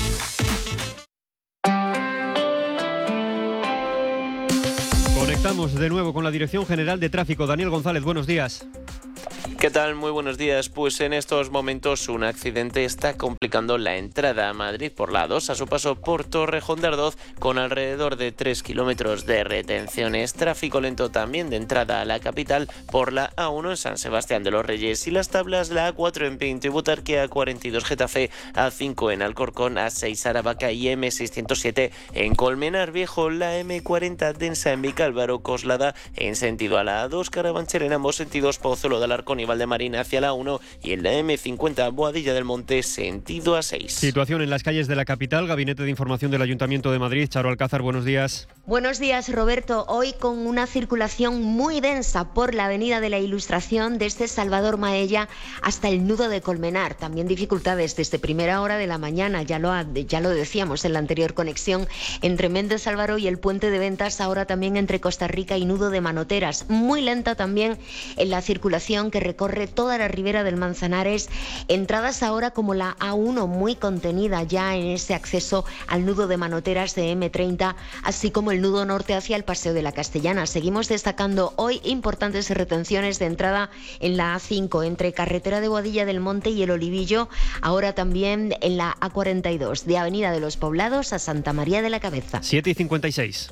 Conectamos de nuevo con la Dirección General de Tráfico. Daniel González, buenos días. ¿Qué tal? Muy buenos días. Pues en estos momentos un accidente está complicando la entrada a Madrid por la A dos a su paso por Torrejón de Ardoz, con alrededor de tres kilómetros de retenciones. Tráfico lento también de entrada a la capital por la A uno en San Sebastián de los Reyes y las tablas, la A cuatro en Pinto y Butarque, A cuarenta y dos Getafe, A cinco en Alcorcón, A seis Aravaca y M seiscientos siete en Colmenar Viejo, la M cuarenta densa en Vicálvaro, Coslada en sentido a la A dos, Carabanchel en ambos sentidos, Pozuelo de Alarcón y Valdemarina hacia la uno y en la M cincuenta Boadilla del Monte sentido A seis. Situación en las calles de la capital. Gabinete de Información del Ayuntamiento de Madrid. Charo Alcázar, buenos días. Buenos días, Roberto. Hoy con una circulación muy densa por la Avenida de la Ilustración desde Salvador Maella hasta el nudo de Colmenar. También dificultades desde primera hora de la mañana, ya lo, ya lo decíamos en la anterior conexión, entre Méndez Álvaro y el Puente de Ventas, ahora también entre Costa Rica y nudo de Manoteras. Muy lenta también en la circulación que recorre toda la ribera del Manzanares. Entradas ahora como la A uno muy contenida ya en ese acceso al nudo de Manoteras de M treinta, así como el nudo norte hacia el Paseo de la Castellana. Seguimos destacando hoy importantes retenciones de entrada en la A cinco entre Carretera de Boadilla del Monte y el Olivillo, ahora también en la A cuarenta y dos de Avenida de los Poblados a Santa María de la Cabeza. siete y cincuenta y seis.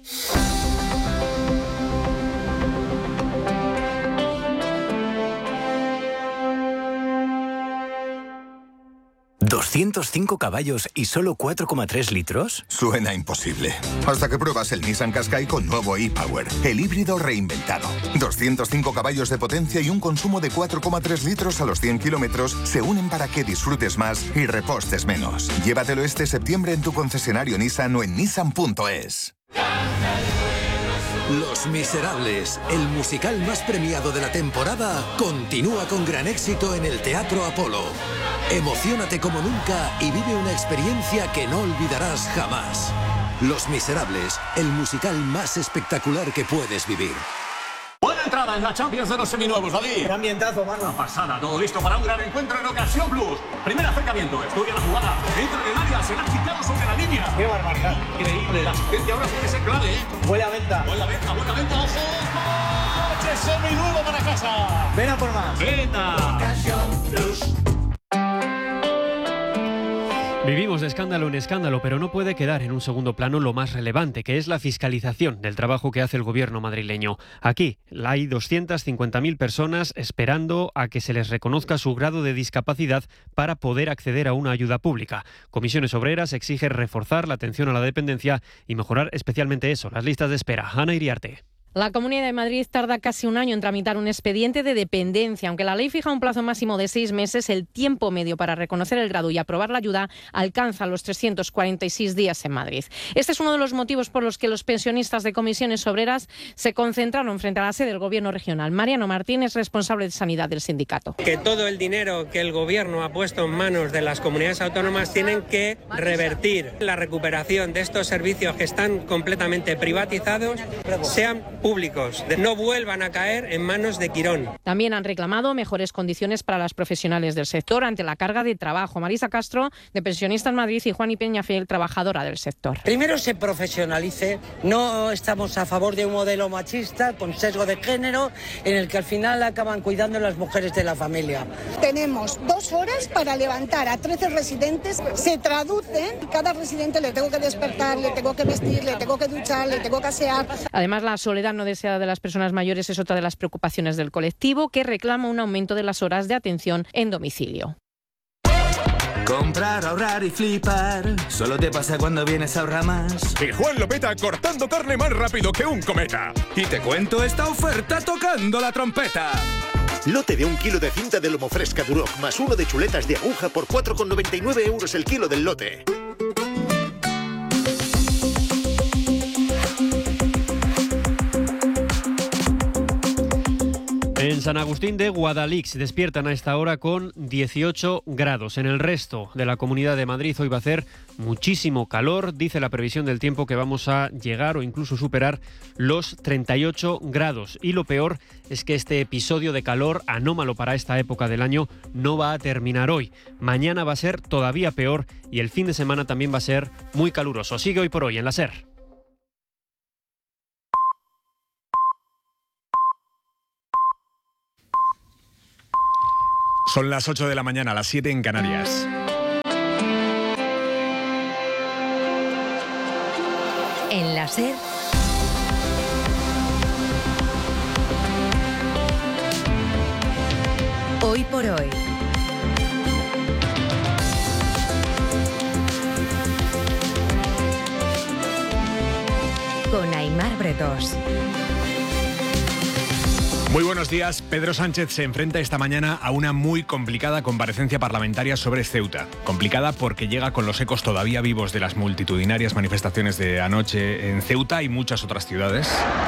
¿doscientos cinco caballos y solo cuatro coma tres litros? Suena imposible. Hasta que pruebas el Nissan Qashqai con nuevo e-Power, el híbrido reinventado. doscientos cinco caballos de potencia y un consumo de cuatro coma tres litros a los cien kilómetros se unen para que disfrutes más y repostes menos. Llévatelo este septiembre en tu concesionario Nissan o en nissan punto es. Los Miserables, el musical más premiado de la temporada, continúa con gran éxito en el Teatro Apolo. Emociónate como nunca y vive una experiencia que no olvidarás jamás. Los Miserables, el musical más espectacular que puedes vivir. Buena entrada en la Champions de los seminuevos, David. Qué ambientazo, mano. Una pasada, todo listo para un gran encuentro en Ocasión Plus. Primer acercamiento, estudia la jugada. Entra en el área, será quitado sobre la línea. Qué barbaridad. Increíble, la asistencia ahora puede ser clave, ¿eh? Buena venta. Buena venta, buena venta, ojo. ¡Coche seminuevo para casa! Ven a por más. Venta. Ocasión Plus. Vivimos de escándalo en escándalo, pero no puede quedar en un segundo plano lo más relevante, que es la fiscalización del trabajo que hace el gobierno madrileño. Aquí hay doscientas cincuenta mil personas esperando a que se les reconozca su grado de discapacidad para poder acceder a una ayuda pública. Comisiones Obreras exige reforzar la atención a la dependencia y mejorar especialmente eso, las listas de espera. Ana Iriarte. La Comunidad de Madrid tarda casi un año en tramitar un expediente de dependencia. Aunque la ley fija un plazo máximo de seis meses, el tiempo medio para reconocer el grado y aprobar la ayuda alcanza los trescientos cuarenta y seis días en Madrid. Este es uno de los motivos por los que los pensionistas de comisiones obreras se concentraron frente a la sede del Gobierno regional. Mariano Martínez, responsable de Sanidad del sindicato. Que todo el dinero que el Gobierno ha puesto en manos de las comunidades autónomas tienen que revertir la recuperación de estos servicios que están completamente privatizados, sean públicos, no vuelvan a caer en manos de Quirón. También han reclamado mejores condiciones para las profesionales del sector ante la carga de trabajo. Marisa Castro, de Pensionistas Madrid, y Juani Peñafiel, trabajadora del sector. Primero se profesionalice, no estamos a favor de un modelo machista con sesgo de género en el que al final acaban cuidando las mujeres de la familia. Tenemos dos horas para levantar a trece residentes, se traduce, cada residente le tengo que despertar, le tengo que vestir, le tengo que duchar, le tengo que asear. Además, la soledad no deseada de las personas mayores es otra de las preocupaciones del colectivo, que reclama un aumento de las horas de atención en domicilio. Comprar, ahorrar y flipar, solo te pasa cuando vienes a ahorrar más. Y Juan lo peta cortando carne más rápido que un cometa. Y te cuento esta oferta tocando la trompeta. Lote de un kilo de cinta de lomo fresca Duroc más uno de chuletas de aguja por cuatro con noventa y nueve euros el kilo del lote. En San Agustín de Guadalix despiertan a esta hora con dieciocho grados. En el resto de la Comunidad de Madrid hoy va a hacer muchísimo calor. Dice la previsión del tiempo que vamos a llegar o incluso superar los treinta y ocho grados. Y lo peor es que este episodio de calor anómalo para esta época del año no va a terminar hoy. Mañana va a ser todavía peor y el fin de semana también va a ser muy caluroso. Sigue Hoy por Hoy en la SER. Son las ocho de la mañana, las siete en Canarias. En la SER, Hoy por Hoy. Con Aimar Bretos. Muy buenos días. Pedro Sánchez se enfrenta esta mañana a una muy complicada comparecencia parlamentaria sobre Ceuta. Complicada porque llega con los ecos todavía vivos de las multitudinarias manifestaciones de anoche en Ceuta y muchas otras ciudades.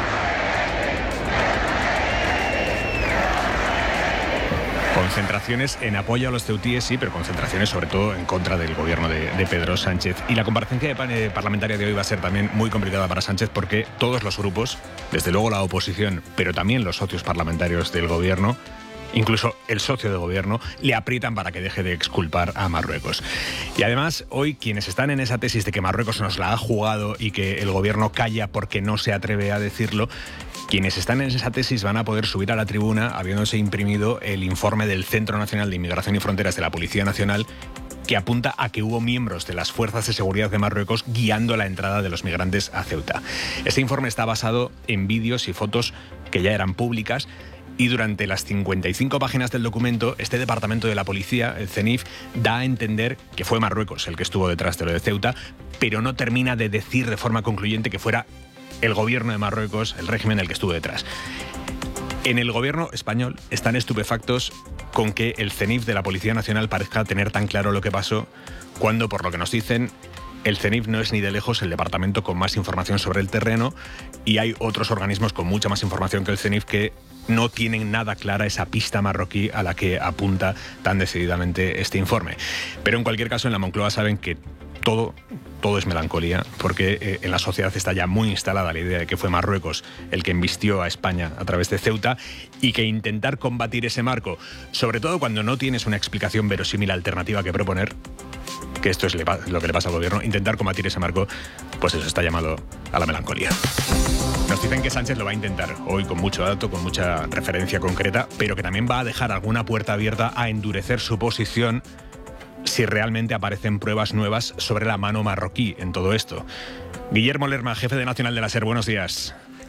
Concentraciones en apoyo a los ceutíes, sí, pero concentraciones sobre todo en contra del gobierno de, de Pedro Sánchez. Y la comparecencia de, eh, parlamentaria de hoy va a ser también muy complicada para Sánchez porque todos los grupos, desde luego la oposición, pero también los socios parlamentarios del gobierno, incluso el socio de gobierno, le aprietan para que deje de exculpar a Marruecos. Y además, hoy quienes están en esa tesis de que Marruecos nos la ha jugado y que el gobierno calla porque no se atreve a decirlo, quienes están en esa tesis van a poder subir a la tribuna habiéndose imprimido el informe del Centro Nacional de Inmigración y Fronteras de la Policía Nacional, que apunta a que hubo miembros de las fuerzas de seguridad de Marruecos guiando la entrada de los migrantes a Ceuta. Este informe está basado en vídeos y fotos que ya eran públicas. Y durante las cincuenta y cinco páginas del documento, este departamento de la policía, el CENIF, da a entender que fue Marruecos el que estuvo detrás de lo de Ceuta, pero no termina de decir de forma concluyente que fuera el gobierno de Marruecos, el régimen el que estuvo detrás. En el gobierno español están estupefactos con que el CENIF de la Policía Nacional parezca tener tan claro lo que pasó, cuando, por lo que nos dicen, el CENIF no es ni de lejos el departamento con más información sobre el terreno y hay otros organismos con mucha más información que el CENIF que no tienen nada clara esa pista marroquí a la que apunta tan decididamente este informe. Pero en cualquier caso, en la Moncloa saben que todo, todo es melancolía, porque eh, en la sociedad está ya muy instalada la idea de que fue Marruecos el que embistió a España a través de Ceuta y que intentar combatir ese marco, sobre todo cuando no tienes una explicación verosímil alternativa que proponer, que esto es lo que le pasa al gobierno, intentar combatir ese marco, pues eso está llamado a la melancolía. Nos dicen que Sánchez lo va a intentar hoy con mucho dato, con mucha referencia concreta, pero que también va a dejar alguna puerta abierta a endurecer su posición si realmente aparecen pruebas nuevas sobre la mano marroquí en todo esto. Guillermo Lerma, jefe de Nacional de la SER, buenos días.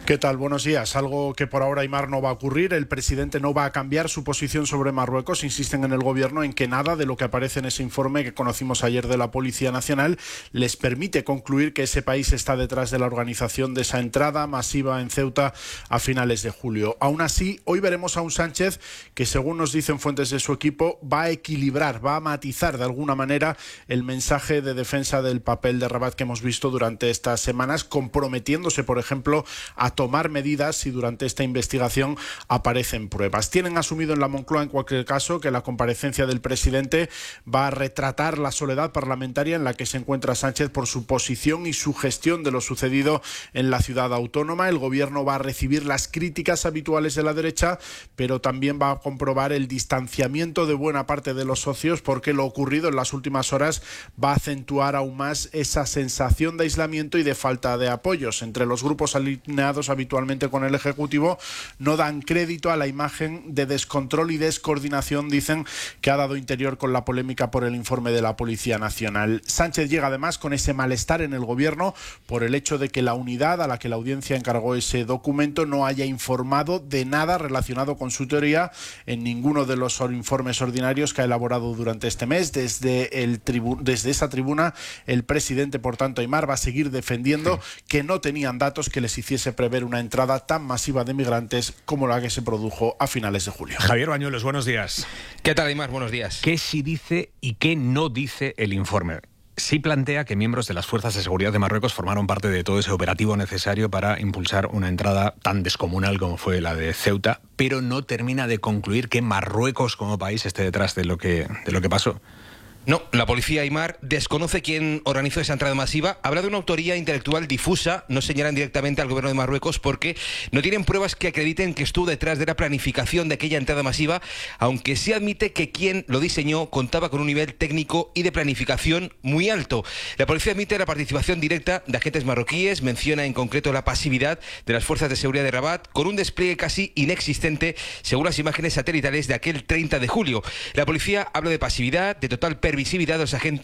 ¿Qué tal? Buenos días. Algo que por ahora Aimar no va a ocurrir. El presidente no va a cambiar su posición sobre Marruecos. Insisten en el gobierno en que nada de lo que aparece en ese informe que conocimos ayer de la Policía Nacional les permite concluir que ese país está detrás de la organización de esa entrada masiva en Ceuta a finales de julio. Aún así, hoy veremos a un Sánchez que, según nos dicen fuentes de su equipo, va a equilibrar, va a matizar de alguna manera el mensaje de defensa del papel de Rabat que hemos visto durante estas semanas, comprometiéndose, por ejemplo, a tomar medidas si durante esta investigación aparecen pruebas. Tienen asumido en la Moncloa, en cualquier caso, que la comparecencia del presidente va a retratar la soledad parlamentaria en la que se encuentra Sánchez por su posición y su gestión de lo sucedido en la ciudad autónoma. El gobierno va a recibir las críticas habituales de la derecha, pero también va a comprobar el distanciamiento de buena parte de los socios, porque lo ocurrido en las últimas horas va a acentuar aún más esa sensación de aislamiento y de falta de apoyos. Entre los grupos alineados habitualmente con el Ejecutivo no dan crédito a la imagen de descontrol y descoordinación, dicen, que ha dado Interior con la polémica por el informe de la Policía Nacional. Sánchez llega además con ese malestar en el gobierno por el hecho de que la unidad a la que la audiencia encargó ese documento no haya informado de nada relacionado con su teoría en ninguno de los informes ordinarios que ha elaborado durante este mes. Desde, el tribu- desde esa tribuna, el presidente, por tanto, Aimar, va a seguir defendiendo que no tenían datos que les hiciese prever una entrada tan masiva de migrantes como la que se produjo a finales de julio. Javier Bañuelos, buenos días. ¿Qué tal, Aimar? Buenos días. ¿Qué sí dice y qué no dice el informe? Sí plantea que miembros de las fuerzas de seguridad de Marruecos formaron parte de todo ese operativo necesario para impulsar una entrada tan descomunal como fue la de Ceuta, pero no termina de concluir que Marruecos como país esté detrás de lo que, de lo que pasó. No, la policía, Aimar, desconoce quién organizó esa entrada masiva. Habla de una autoría intelectual difusa, no señalan directamente al gobierno de Marruecos porque no tienen pruebas que acrediten que estuvo detrás de la planificación de aquella entrada masiva, aunque sí admite que quien lo diseñó contaba con un nivel técnico y de planificación muy alto. La policía admite la participación directa de agentes marroquíes, menciona en concreto la pasividad de las fuerzas de seguridad de Rabat, con un despliegue casi inexistente según las imágenes satelitales de aquel treinta de julio. La policía habla de pasividad, de total visibilidad de los agentes